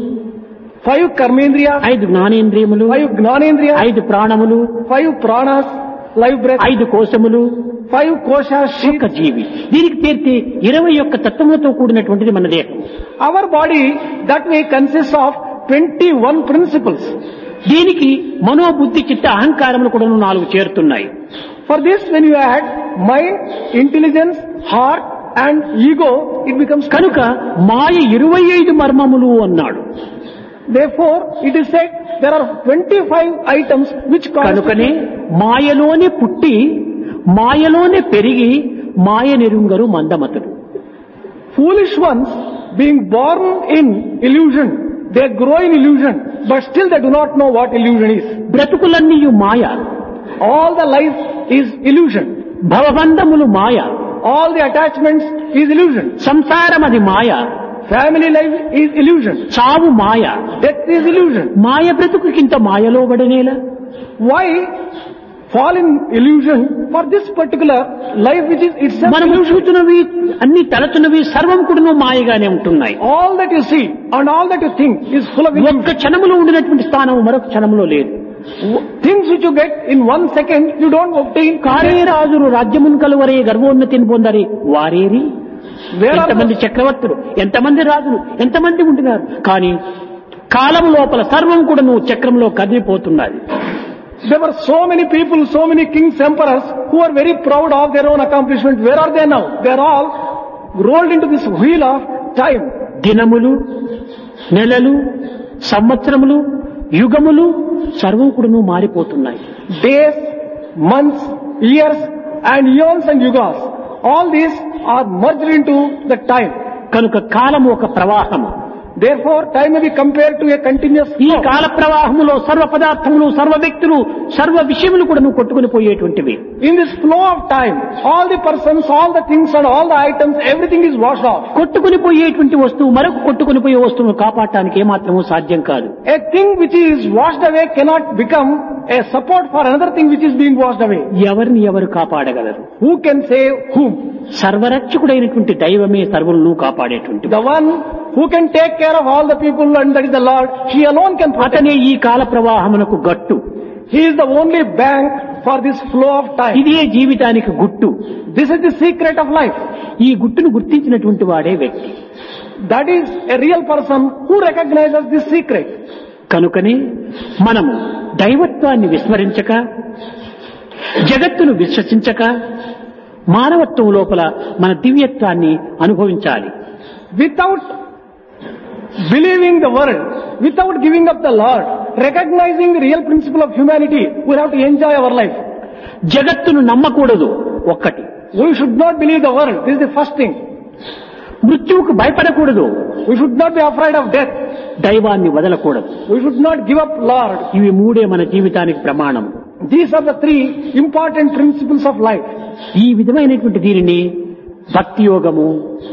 5 karmendriyas, 5 జ్ఞానేంద్రియములు, 5 gnanendriyas, 5 ప్రాణములు, 5 pranas, life breath, 5 కోశములు, 5 koshas, ఒక జీవి. దీనికి తీర్చి 21 తత్వములతో కూడినటువంటిది మన దేహం. Our body that way consists of 21 principles. దీనికి మనోబుద్ధి చిత్త అహంకారములు కూడా 4 చేరుతున్నాయి. For this, when you add mind, intelligence, heart and ego, it becomes కనుక మాయ 25 మర్మములు అన్నాడు. Therefore, it is said there are 25 items which కనుకనే మాయలోనే పుట్టి మాయలోనే పెరిగి మాయ నిరుంగరు మందమతుడు. Foolish ones being born in illusion, they grow in illusion, but still they do not know what illusion is. బ్రతుకులన్నీ Maya, All the life is illusion. భవబంధములు Maya, All the attachments is illusion. సంసారం అది మాయ, Family life is illusion. చావు మాయ. Death is illusion. మాయ బ్రతుకుకింత మాయలో పడనేలా? Why fall in illusion for this particular life which is itself మనము illusion? చూస్తున్నవి అన్ని తలచున్నవి సర్వం కూడా మాయగానే ఉంటున్నాయి. All that you see and all that you think is full of illusion. ఒక్క క్షణములో ఉండినటువంటి స్థానం మరొక క్షణంలో లేదు. Things which you get in 1 second, you don't obtain. కారే రాజులు రాజ్యమును కలువరే గర్వోన్నతిని పొందరి వారేరి. Where are ఎంతమంది చక్రవర్తులు, ఎంతమంది రాజులు, ఎంతమంది ఉంటున్నారు. కానీ కాలం లోపల సర్వం కూడా చక్రంలో కదిలిపోతున్నది. There were so many people, so many kings, emperors who are very proud of their own accomplishments. Where are they now? They are all rolled into this wheel of time. దినములు, నెలలు, సంవత్సరములు, యుగములు సర్వం కూడా మారిపోతున్నాయి. Days, months, years and eons and yugas. All these are merged into the time. కనుక కాలము ఒక ప్రవాహము. Therefore, time may be compared to a continuous ఈ flow. కాల ప్రవాహములో సర్వ పదార్థములు, సర్వ వ్యక్తులు, సర్వ విషయములు కూడా కొట్టుకుని పోయేటువంటివి. In this flow of time, all the persons, all the things and all the items, everything is washed off. కొట్టుకుని పోయేటువంటి వస్తువు మరొక కొట్టుకుని పోయే వస్తువును కాపాడటానికి ఏమాత్రము సాధ్యం కాదు. A thing which is washed away cannot become a support for another thing which is being washed away. ఎవరిని ఎవరు కాపాడగలరు? Who can save whom? సర్వరక్షకుడైనటువంటి దైవమే సర్వులను కాపాడేటువంటి. The one who can take care of all the people, and that is the Lord. He alone can protect. అతనే ఈ కాల ప్రవాహమునకు గట్టు. He is the only bank for this flow of time. ఇదే జీవితానికి గుట్టు. This is the secret of life. ఈ గుట్టును గుర్తించినటువంటి వాడే వ్యక్తి. That is a real person who recognizes this secret. కనుకనే మనము దైవత్వాన్ని విస్మరించక, జగత్తును విశ్వసించక, మానవత్వం లోపల మన దివ్యత్వాన్ని అనుభవించాలి. Without believing the world, without giving up the Lord, recognizing the real principle of humanity, we have to enjoy our life. జగత్తును నమ్మకూడదు ఒక్కటి. We should not believe the world. This is the first thing. మృత్యువుకు భయపడకూడదు. We should not be afraid of death. దైవాన్ని వదలకూడదు. We should not give up Lord. ఇవి మూడే మన జీవితానికి ప్రమాణం. These are the three important principles of life. ఈ విధమైనటువంటి దీనిని భక్తి యోగము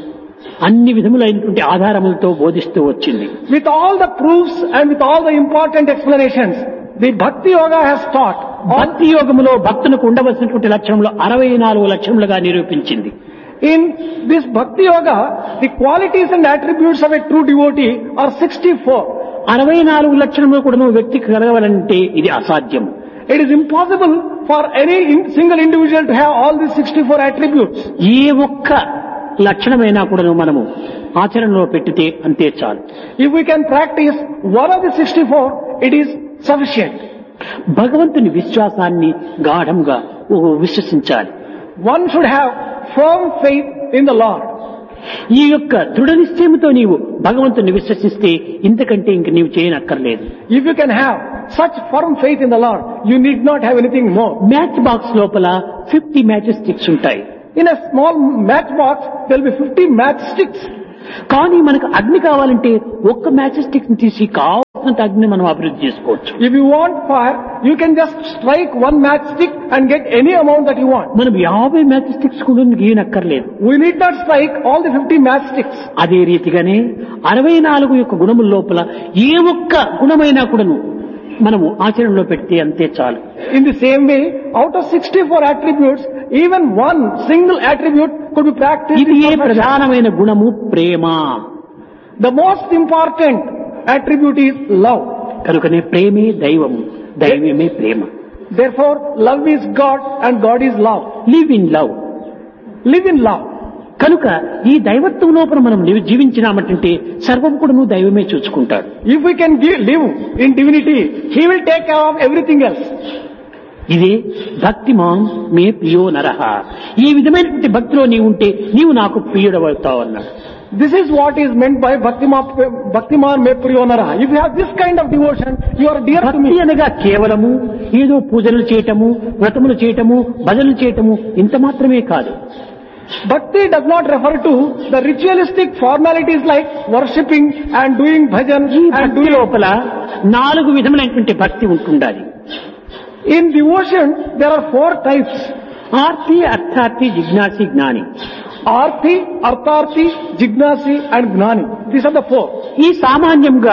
అన్ని విధములైనటువంటి ఆధారములతో బోధిస్తూ వచ్చింది. With all the proofs and with all the important explanations, the Bhakti Yoga has taught. భక్తి యోగములో భక్తులకు ఉండవలసినటువంటి లక్షణములు 64 లక్షణములుగా నిరూపించింది. In this Bhakti Yoga, the qualities and attributes of a true devotee are 64. 64 లక్షణములు కూడా వ్యక్తికి కలగాలంటే ఇది అసాధ్యం. It is impossible for any single individual to have all these 64 attributes. ఏ ఒక్క లక్షణమైనా కూడా మనము ఆచరణలో పెట్టితే అంతే చాలు. If we can practice one of the 64, it is sufficient. భగవంతుని విశ్వాసాన్ని గాఢంగా విశ్వసించాలి. One should have firm faith in the Lord. ఈ యొక్క దృఢ నిశ్చయముతో నీవు భగవంతుని విశ్వసిస్తే ఇంతకంటే ఇంక నీవు చేయనక్కర్లేదు. If you can have such firm faith in the Lord, you need not have anything more. Match box లోపల 50 మ్యాచ్ స్టిక్స్ ఉంటాయి. In a small matchbox, there will be 50 matchsticks. కానీ మనకు అగ్ని కావాలంటే ఒక్క మ్యాచ్ స్టిక్ తీసి కావాల్సినంత అగ్ని మనం అభివృద్ధి చేసుకోవచ్చు. If you want fire, you can just strike one matchstick and get any amount that you want. మనం 50 మ్యాచ్ స్టిక్స్ కూడా గీయనక్కర్లేదు. We need not strike all the 50 matchsticks. అదే రీతిగానే 64 యొక్క గుణముల లోపల ఏ ఒక్క గుణమైనా కూడాను మనము ఆచరణలో పెడితే అంతే చాలు. In the same way, out of 64 attributes, even one single attribute could be practiced. ఇది ఏ ప్రధానమైన గుణము ప్రేమ. The most important attribute is love. కనుకనే ప్రేమే దైవము, దైవమే ప్రేమ. Therefore, love is God and God is love. Live in love. Live in love. కనుక ఈ దైవత్వం లోపల మనం జీవించినామంటే సర్వం కూడా నువ్వు దైవమే చూసుకుంటాడు. If we can live in divinity, He will take care of everything else. ఇదే భక్తిమాన్ మే ప్రియో నరహ. ఈ విధమైనటువంటి భక్తిలో నీవు ఉంటే నీవు నాకు ప్రియుడవుతావు అన్నాడు. This is what is meant by Bhaktiman me priyo nara. If you have this kind of devotion, you are dear to me. భక్తి అనగా కేవలము ఏదో పూజలు చేయటము, వ్రతములు చేయటము, భజనలు చేయటము ఇంత మాత్రమే కాదు. Bhakti does not refer to the ritualistic formalities like worshipping and doing bhajan ఈ and భక్తి doing. లోపల 4 విధములైనటువంటి భక్తి ఉంటుండాలి. In devotion, there are 4 types. Aarti, అర్థార్థి, జిజ్ఞాసి, జ్ఞాని. Arthi, Artharthi, Jignasi and Gnani. These are the 4. ఈ సామాన్యంగా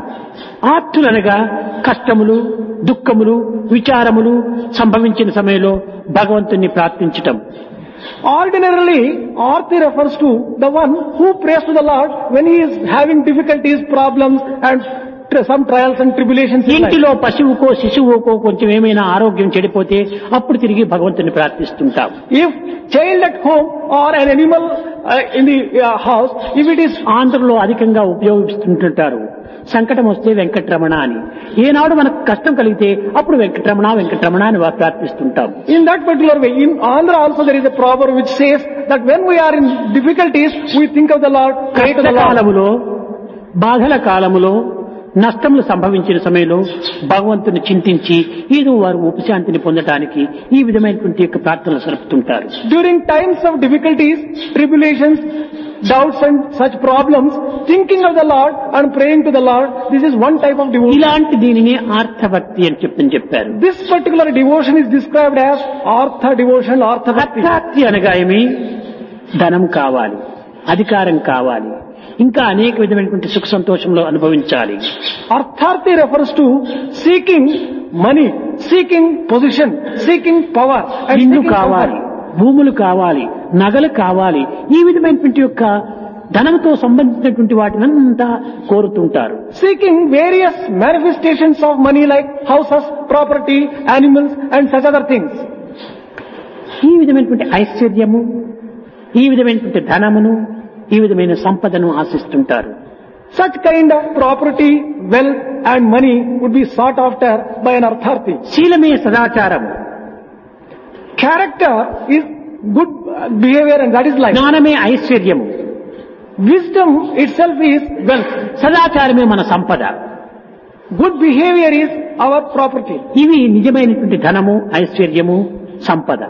ఆర్తులనగా కష్టములు, దుఃఖములు, విచారములు సంభవించిన సమయంలో భగవంతుని ప్రార్థించటం. Ordinarily, Arthi refers to the one who prays to the Lord when he is having difficulties, problems and some trials and tribulations in life. ఇంటిలో పశువుకో శిశువుకో కొంచెం ఏమైనా ఆరోగ్యం చెడిపోతే అప్పుడు తిరిగి భగవంతుని ప్రార్థిస్తుంటాం. If child at home or an animal in the house, if it is ఆంధ్రలో అధికంగా ఉపయోగిస్తుంటారు సంకటం వస్తే వెంకటరమణ అని. ఏనాడు మనకు కష్టం కలిగితే అప్పుడు వెంకటరమణ వెంకటరమణ అని ప్రార్థిస్తుంటాం. in that particular way, in Andhra also there is a proverb which says that when we are in difficulties, we think of the Lord, pray to the Lord. కాలములో బాధల కాలములో నష్టములు సంభవించిన సమయంలో భగవంతుని చింతించి ఏదో వారు ఉపశాంతిని పొందడానికి ఈ విధమైనటువంటి యొక్క ప్రార్థనలు సరుపుతుంటారు. During times of difficulties, tribulations, doubts and such problems, thinking of the Lord and praying to the Lord, this is one type of devotion. ఇలాంటి దీనిని ఆర్తభక్తి అని చెప్పారు. This particular devotion is described as Artha devotion, Artha Bhakti. అర్థార్థి అనగా ఏమి? ధనం కావాలి, అధికారం కావాలి, ఇంకా అనేక విధమైనటువంటి సుఖ సంతోషంలో అనుభవించాలి. Artharthi refers to seeking money, seeking position, seeking power and ఇల్లు seeking కావాలి, comfort. భూములు కావాలి, నగలు కావాలి, ఈ విధమైనటువంటి యొక్క ధనంతో సంబంధించినటువంటి వాటినంతా కోరుతుంటారు. Seeking various manifestations of money like houses, property, animals and such other things. ఈ విధమైనటువంటి ఐశ్వర్యము, ఈ విధమైనటువంటి ధనమును, ఈ విధమైన సంపదను ఆశిస్తుంటారు. Such kind of property, wealth and money would be sought after by an Artharthi. శీలమే సదాచారం, Character is good behavior and that is life. జ్ఞానమే ఐశ్వర్యము, Wisdom itself is wealth. సదాచారమే మన సంపద. Good behavior is our property. ఇవి నిజమైనటువంటి ధనము, ఐశ్వర్యము, సంపద.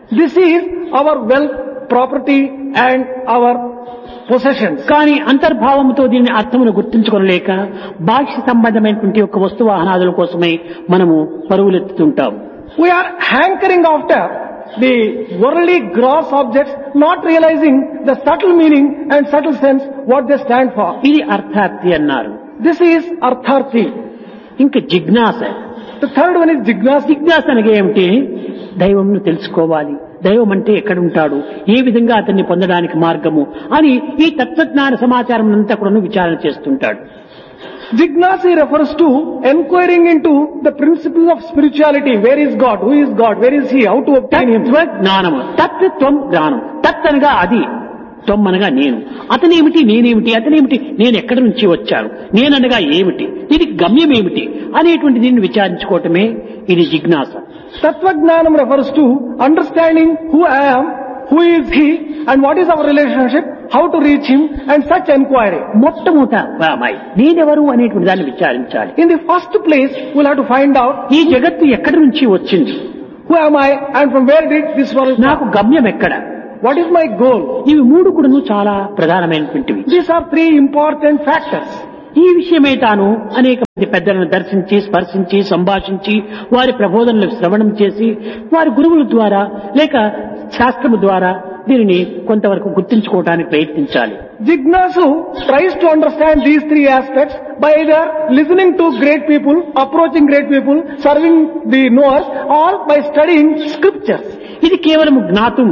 This is our wealth, property and our possessions. కానీ అంతర్భావంతో దీని అర్థమును గుర్తించుకోలేక బాహ్య సంబంధమైనటువంటి ఒక వస్తు వాహనాదుల కోసమై మనము పరుగులెత్తుతుంటాం. We are hankering after the worldly gross objects, not realizing the subtle meaning and subtle sense what they stand for. ఇది అర్థార్థి అన్నారు. This is artharthi. ఇంకా జిజ్ఞాస. The third one is jignasa. జిజ్ఞాస అనగా ఏమిటి? దైవంను తెలుసుకోవాలి, దైవం అంటే ఎక్కడుంటాడు, ఏ విధంగా అతన్ని పొందడానికి మార్గము అని ఈ తత్వజ్ఞాన సమాచారం అంతా కూడా విచారణ చేస్తుంటాడు. Jignasa refers to enquiring into the principles of spirituality. Where is God? Who is God? Where is He? How to obtain Him? తత్వజ్ఞానము. తత్వం జ్ఞానం. తత్ అనగా అది, త్వం అనగా నేను. అతనేమిటి, నేనేమిటి, అతనేమిటి, నేను ఎక్కడి నుంచి వచ్చాను, నేననగా ఏమిటి, దీనికి గమ్యం ఏమిటి అనేటువంటి దీన్ని విచారించుకోవటమే ఇది జిజ్ఞాస. Tatvajnanam refers to understanding who I am, who is He, and what is our relationship, how to reach Him, and such enquiry. మొట్టమొదట నేనెవరు అనేటువంటి దాన్ని విచారించాలి. In the first place, we'll have to find out ఈ జగత్తు ఎక్కడి నుంచి వచ్చింది, who am I, and from where did this world come? నాకు గమ్యం ఎక్కడ, What is my goal? ఇవి మూడు కూడాను చాలా ప్రధానమైనటువంటివి. These are three important factors. ఈ విషయమే తాను అనేక మంది పెద్దలను దర్శించి, స్పర్శించి, సంభాషించి, వారి ప్రబోధనలకు శ్రవణం చేసి, వారి గురువుల ద్వారా లేక శాస్త్రము ద్వారా దీనిని కొంతవరకు గుర్తించుకోవడానికి ప్రయత్నించాలి. Jignasu tries to understand these three aspects by either listening to great people, approaching great people, serving the knowers, or by studying scriptures. ఇది కేవలం జ్ఞాతం.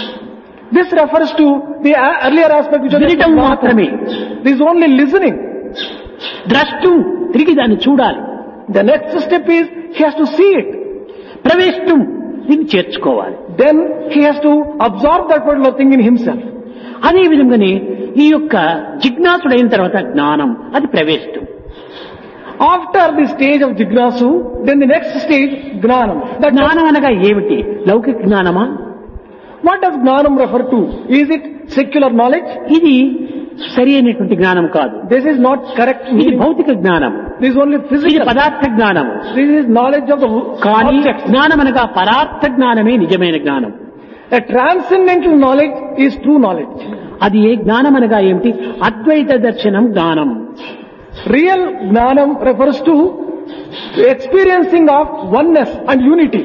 This refers to the earlier aspect which వినటం was మాత్రమే. This is only listening. ద్రష్టం, తిరిగి దాన్ని చూడాలి. The next step is he has to see it. ప్రవేశం, దీన్ని చేర్చుకోవాలి. Then he has to absorb that particular thing in himself. అదే విధంగానే ఈ యొక్క జిజ్ఞాసుడైన తర్వాత జ్ఞానం, అది ప్రవేశం. After the stage of Jignasu, then the next stage, Gnanam. That జ్ఞానం అనగా ఏమిటి? లౌకిక జ్ఞానమా? what does Gnanam refer to? Is it secular knowledge? ఇది సరి అయినటువంటి జ్ఞానం కాదు. This is not correct ఇది meaning. భౌతిక జ్ఞానం. This is only ఇది physical. పదార్థ జ్ఞానము. This is knowledge of the కానీ objects. జ్ఞానం అనగా పరార్థ జ్ఞానమే నిజమైన జ్ఞానం. A transcendental knowledge is true knowledge. అది ఏ జ్ఞానం అనగా ఏమిటి? అద్వైత దర్శనం జ్ఞానం. Real Gnanam refers to experiencing of oneness and unity.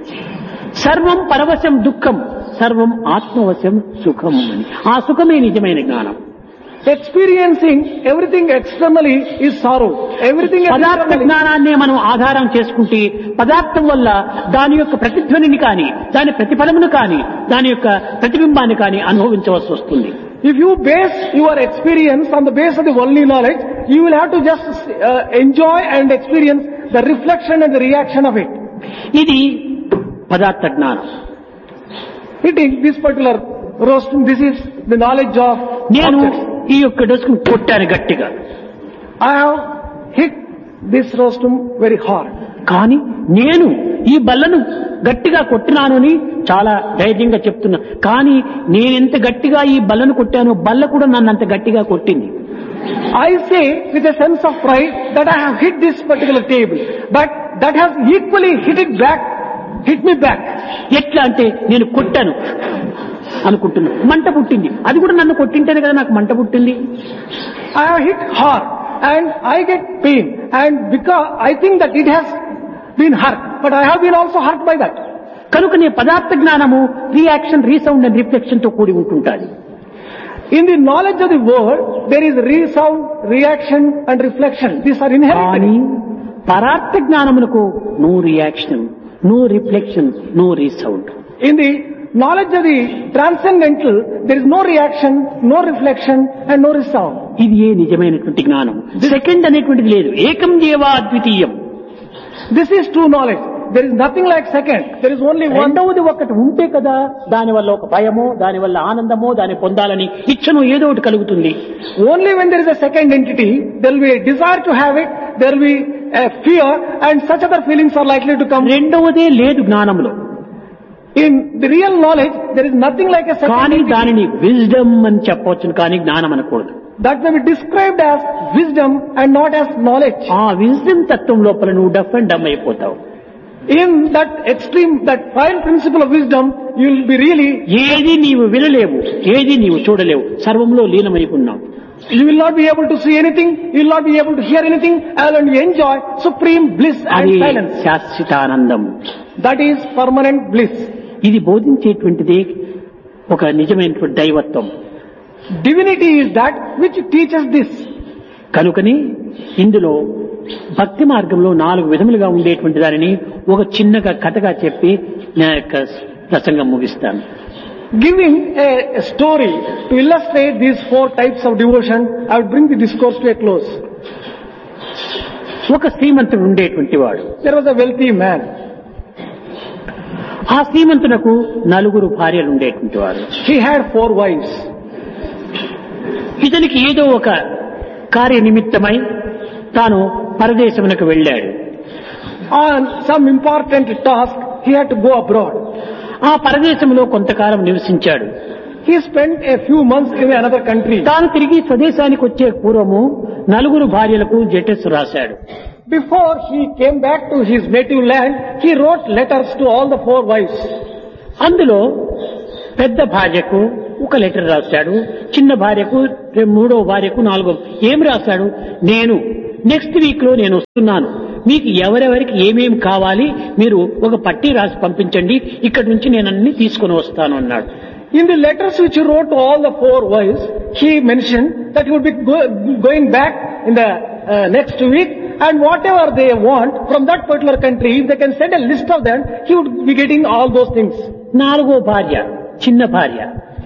సర్వం పరవశం దుఃఖం, సర్వం ఆత్మవశం సుఖం అని. ఆ సుఖమే నిజమైన జ్ఞానం. Experiencing everything externally is sorrow. Everything పదార్థ externally. జ్ఞానాన్నే మనం ఆధారం చేసుకుంటే పదార్థం వల్ల దాని యొక్క ప్రతిధ్వనిని కానీ, దాని ప్రతిఫలమును కానీ, దాని యొక్క ప్రతిబింబాన్ని కానీ అనుభవించవలసి వస్తుంది. If you base your experience on the base of the worldly knowledge, you will have to just enjoy and experience the reflection and the reaction of it. ఇది పదార్థ జ్ఞానం. Hitting this particular roasting, this is the knowledge of నేను objects. ఈ యొక్క డస్కును కొట్టాను గట్టిగా, I have hit this rostum very hard. కానీ నేను ఈ బల్లను గట్టిగా కొట్టినాను అని చాలా ధైర్యంగా చెప్తున్నా. కానీ నేనెంత గట్టిగా ఈ బల్లను కొట్టానో బల్ల కూడా నన్ను అంత గట్టిగా కొట్టింది. I say with a sense of pride that I have hit this particular table, but that has equally hit me back. ఎట్లా అంటే నేను కొట్టాను అనుకుంటున్నా, మంట పుట్టింది. అది కూడా నన్ను కొట్టింటేనే కదా నాకు మంట పుట్టింది. I have hit hard and I get pain, and because I think that it has been hurt, but I have been also hurt by that. కనుకనే పదార్థ జ్ఞానము రియాక్షన్, రీసౌండ్ అండ్ రిఫ్లెక్షన్ తో కూడి ఉంటుంటాది. In the knowledge of the world, there is resound, reaction and reflection. These are కానీ inherent. పరార్థ జ్ఞానమునకు no reaction, no reflection, no resound. In the knowledge of the transcendental, there is no reaction, no reflection and no resound. ఇది ఏ నిజమైనటువంటి జ్ఞానం. Second అనేటువంటిది లేదు. ఏకం జీవా అద్వితీయం. This is true knowledge. There is nothing like second. There is only one. రెండవది ఒకటి ఉంటే కదా దానివల్ల ఒక భయమో, దానివల్ల ఆనందమో, దాన్ని పొందాలని ఇచ్చను ఏదో ఒకటి కలుగుతుంది. Only when there is a second entity, there will be a desire to have it, there will be a fear, and such other feelings are likely to come. రెండవదే లేదు జ్ఞానంలో. In the real knowledge, there is nothing like a second కానీ entity. దానిని wisdom అని చెప్పవచ్చును, కానీ జ్ఞానం అనకూడదు. That may be described as wisdom and not as knowledge. ఆ విజ్డమ్ తత్వం లోపల నువ్వు డఫ్ అండ్ డమ్ అయిపోతావు. In that extreme, that fine principle of wisdom, you will be really, ఏది నీవు వినలేవు, ఏది నీవు చూడలేవు, సర్వంలో లీనమై ఉన్నావు. you will not be able to see anything, you will not be able to hear anything, and you enjoy supreme bliss and అది silence. శాశ్వతానందం. That is permanent bliss. ఇది బోధించేటువంటిది ఒక నిజమైనటువంటి దైవత్వం. Divinity is that which teaches this. కనుకని ఇందులో భక్తి మార్గంలో 4 విధములుగా ఉండేటువంటి దానిని ఒక చిన్నగా కథగా చెప్పి నా యొక్క ప్రసంగం ముగిస్తాను. Giving a story to illustrate these 4 types of devotion, I would bring the discourse to a close. ఒక శ్రీమంతుడు ఉండేటువంటి వాడు. There was a wealthy man. ఆ శ్రీమంతునకు 4 భార్యలు ఉండేటువంటి వారు. He had 4 wives. ఇతనికి ఏదో ఒక కార్య నిమిత్తమై తాను పరదేశమునకు వెళ్ళాడు. On some important task, he had to go abroad. ఆ పరదేశంలో కొంతకాలం నివసించాడు. He spent a few months in another country. తాను తిరిగి స్వదేశానికి వచ్చే పూర్వము 4 భార్యలకు లెటర్స్ రాశాడు. Before he came back to his native land, he wrote letters to all the 4 wives. అందులో పెద్ద భార్యకు ఒక లెటర్ రాశాడు, చిన్న భార్యకు, 3వ భార్యకు, 4వ. ఏం రాశాడు? నేను నెక్స్ట్ వీక్ లో నేను వస్తున్నాను, మీకు ఎవరెవరికి ఏమేమి కావాలి మీరు ఒక పట్టీ రాసి పంపించండి, ఇక్కడి నుంచి నేను అన్ని తీసుకుని వస్తాను అన్నాడు. In the letters which he wrote to all the 4 wives, he mentioned that he would be going back in the next week, and whatever they want from that particular country, if they can send a list of them, he would be getting all those things. 4వ భార్య చిన్న భార్య,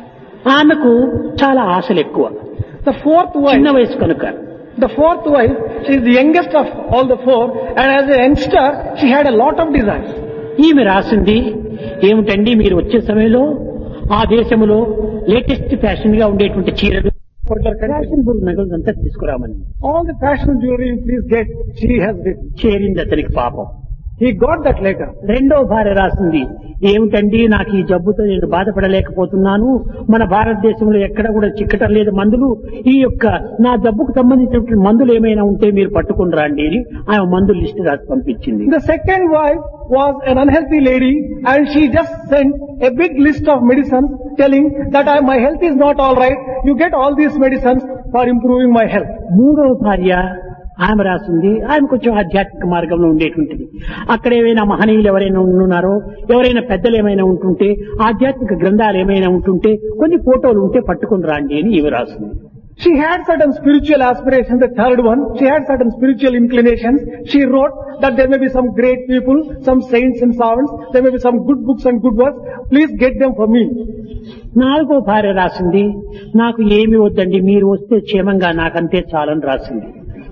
ఆమెకు చాలా ఆశలు ఎక్కువ. The 4th చిన్న wife, వయసు కనుక the 4th wife, she is the youngest of all the 4, and as a youngster, she had a lot of desires. ఈమె రాసింది ఏమిటండి, మీరు వచ్చే సమయంలో ఆ దేశంలో లేటెస్ట్ ఫ్యాషన్ గా ఉండేటువంటి చీరలు, ఫ్యాషనబుల్ నగలు అంతా తీసుకురామని. All the fashion jewelry you please get, she has written. చేరింది అతనికి పాపం. He got that letter. 2వ భార్య రాసింది ఏమిటండి, నాకు ఈ జబ్బుతో నేను బాధపడలేకపోతున్నాను, మన భారతదేశంలో ఎక్కడ కూడా చిక్కటం లేదు మందులు, ఈ యొక్క నా జబ్బుకు సంబంధించినటువంటి మందులు ఏమైనా ఉంటే మీరు పట్టుకుని రండి అని ఆమె మందులు లిస్ట్ రాసి పంపించింది. The second wife was an unhealthy lady, and she just sent a big list of medicines telling that my health is not all right, you get all these medicines for improving my health. 3వ భార్య ఆమె రాసింది, ఆమె కొంచెం ఆధ్యాత్మిక మార్గంలో ఉండేటువంటిది. అక్కడ ఏమైనా మహనీయులు ఎవరైనా ఉన్నారో, ఎవరైనా పెద్దలు ఏమైనా ఉంటుంటే, ఆధ్యాత్మిక గ్రంథాలు ఏమైనా ఉంటుంటే, కొన్ని ఫోటోలు ఉంటే పట్టుకుని రాండి అని ఈమె రాసింది. She had certain spiritual aspirations, the third one. She had certain spiritual inclinations. She wrote that there may be some great people, some saints and servants, there may be some good books and good works. Please get them for me. 4వ భార్య రాసింది, నాకు ఏమి వద్దండి, మీరు వస్తే క్షేమంగా నాకంతే చాలని రాసింది.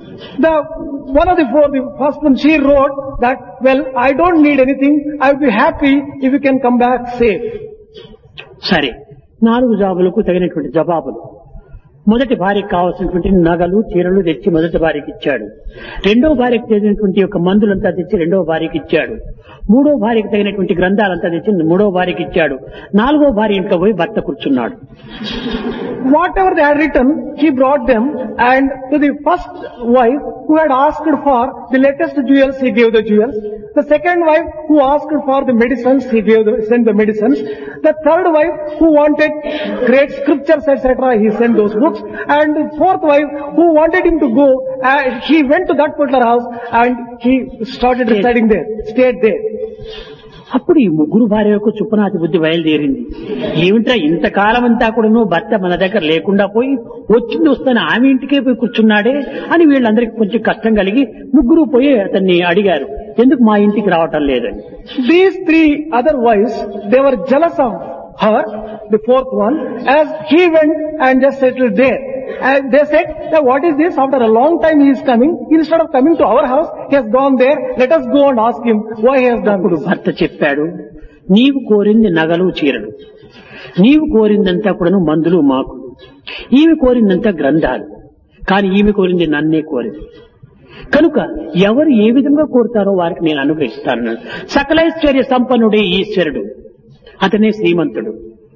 One of the 4, the first one, she wrote that, well, I don't need anything. I would be happy if you can come back safe. సరే, 4 జాబులకు తగినటువంటి జవాబులు. మొదటి భార్యకు కావాల్సినటువంటి నగలు, చీరలు తెచ్చి మొదటి భార్యకి ఇచ్చాడు. 2వ భార్యకు తగినటువంటి యొక్క మందులంతా తెచ్చి 2వ భార్యకి ఇచ్చాడు. 3వ భార్యకు తగినటువంటి గ్రంథాలంతా తెచ్చి 3వ భార్యకి ఇచ్చాడు. 4వ భార్య ఇంట్లో పోయి భర్త కూర్చున్నాడు. Whatever they had written, he brought them, and to the first wife who had asked for the latest jewels, he gave the jewels. The second wife who asked for the medicines, he sent the medicines. The third wife who wanted great scriptures, etc., he sent those books. And the 4th wife who wanted him to go, he went to that particular house and he started residing there, stayed there. అప్పుడు ఈ 3 భార్యలకు చుప్పనాతి బుద్ధి బయలుదేరింది. ఏమిట్రా ఇంతకాలం అంతా కూడా భర్త మన దగ్గర లేకుండా పోయి వచ్చింది వస్తాను ఆమె ఇంటికే పోయి కూర్చున్నాడే అని వీళ్ళందరికీ కొంచెం కష్టం కలిగి 3 పోయి అతన్ని అడిగారు, ఎందుకు మా ఇంటికి రావటం లేదని. These 3 other wives, they were jealous of her, the 4th one, as he went and just settled there. And they said that what is this? After a long time he is coming. Instead of coming to our house, he has gone there. Let us go and ask him why he has done అప్పుడు this. భర్త చెప్పాడు, నీవు కోరింది నగలు చీరలు, నీవు కోరిందంతా కూడా మందులు మాకులు, ఈమె కోరిందంతా గ్రంథాలు, కానీ ఈమె కోరింది నన్నే కోరింది. కనుక ఎవరు ఏ విధంగా కోరుతారో వారికి నేను అనుగ్రహిస్తాను. సకలైశ్వర్య సంపన్నుడే ఈశ్వరుడు, అతనే శ్రీమంతుడు.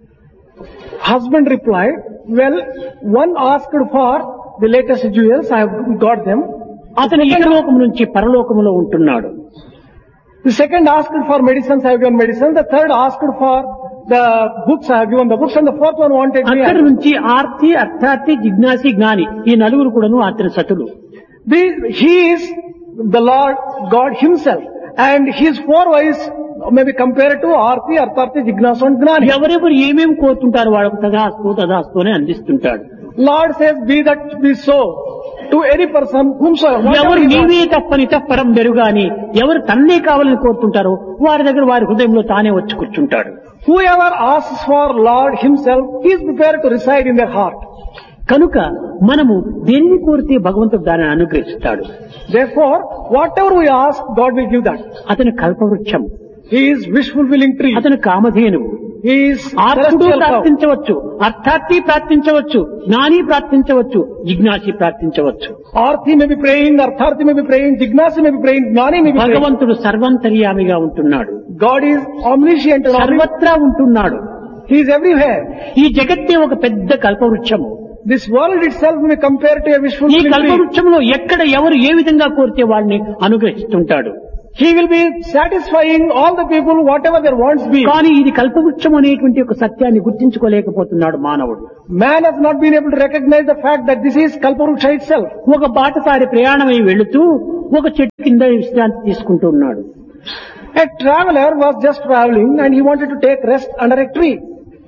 Husband replied, well, one asked for the latest jewels, I have got them. అతను ఇహలోకం నుంచి పరలోకములో ఉంటున్నాడు. The second asked for medicines, I have given medicines. The third asked for the books, I have given the books, and the fourth one wanted me. అక్కడి నుంచి ఆర్తి అర్థార్థి జిజ్ఞాసి జ్ఞాని ఈ నలుగురు కూడాను అతని సతులు. He is the Lord God himself, and his four wives may be compared to Arti, Artharthi, Jignasu and Gnani. ఎవరెవరు ఏమేమి కోరుతుంటారు వాళ్ళకు తదాస్తు అని అందిస్తుంటాడు. Lord says, be that be so to any person whomsoever. ఎవరు నీవే తప్పని తప్పరం బెరుగాని ఎవరు తన్నే కావాలని కోరుతుంటారో వారి దగ్గర వారి హృదయంలో తానే వచ్చి కూర్చుంటాడు. Whoever asks for Lord himself, he is prepared to reside in their heart. కనుక మనము దేన్ని కోరితే భగవంతుడు దానిని అనుగ్రహిస్తాడు. Therefore, whatever we ask, God will give that. అతని కల్పవృక్షం, He is wish fulfilling tree. అతని కామధేనువు. He is ఆర్తుడు celestial cow. ప్రార్థించవచ్చు, అర్థార్థి ప్రార్థించవచ్చు, జ్ఞాని ప్రార్థించవచ్చు, జిజ్ఞాసి ప్రార్థించవచ్చు. Arthi may be praying, Artharthi may be praying, Jignasi may be praying, Gnani may be praying. భగవంతుడు సర్వంతర్యామిగా ఉంటున్నాడు, God is omniscient and omnipotent. సర్వత్రా ఉంటున్నాడు. He is everywhere. ఈ జగత్తే ఒక పెద్ద కల్పవృక్షము. This world itself may be compared to a wish ఈ fulfilling tree. కల్పవృక్షంలో ఎక్కడ ఎవరు ఏ విధంగా కోరితే వాడిని అనుగ్రహిస్తుంటాడు. He will be satisfying all the people whatever their wants be. కానీ ఇది కల్పవృక్షం అనేటువంటి ఒక సత్యాన్ని గుర్తించుకోలేకపోతున్నాడు మానవుడు. Man has not been able to recognize the fact that this is Kalparuksha itself. ఒక బాటసారి ప్రయాణమై వెళుతూ ఒక చెట్టు కింద విశ్రాంతి తీసుకుంటూ ఉన్నాడు. A traveler was just traveling and he wanted to take rest under a tree.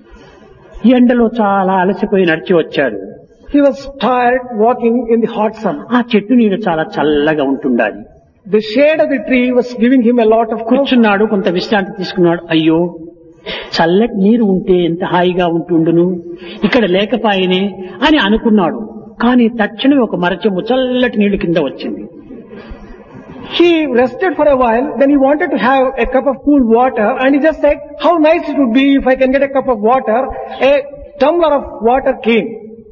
ఎండలో చాలా అలసిపోయి నడిచి వచ్చాడు. He was tired walking in the hot sun. ఆ చెట్టు నీడ చాలా చల్లగా ఉంటుండాలి. The shade of the tree was giving him a lot of comfort. కూర్చున్నాడు, కొంత విశ్రాంతి తీసుకున్నాడు. అయ్యో, చల్లటి నీరు ఉంటే ఎంత హాయిగా ఉంటుండును, ఇక్కడ లేకపాయనే అని అనుకున్నాడు. కానీ తక్షణమే ఒక మరచెంబు చల్లటి నీళ్లు కింద వచ్చింది. He rested for a while, then he wanted to have a cup of cool water and he just said, how nice it would be if I can get a cup of water. A tumbler of water came.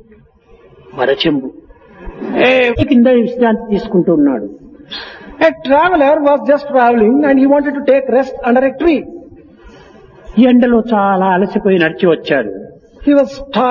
మరచెంబు కింద విశ్రాంతి తీసుకుంటూ ఉన్నాడు. A traveler was just traveling and he wanted to take rest under a tree. ఎండలో చాలా అలసిపోయి నడిచి వచ్చాడు. He was tired.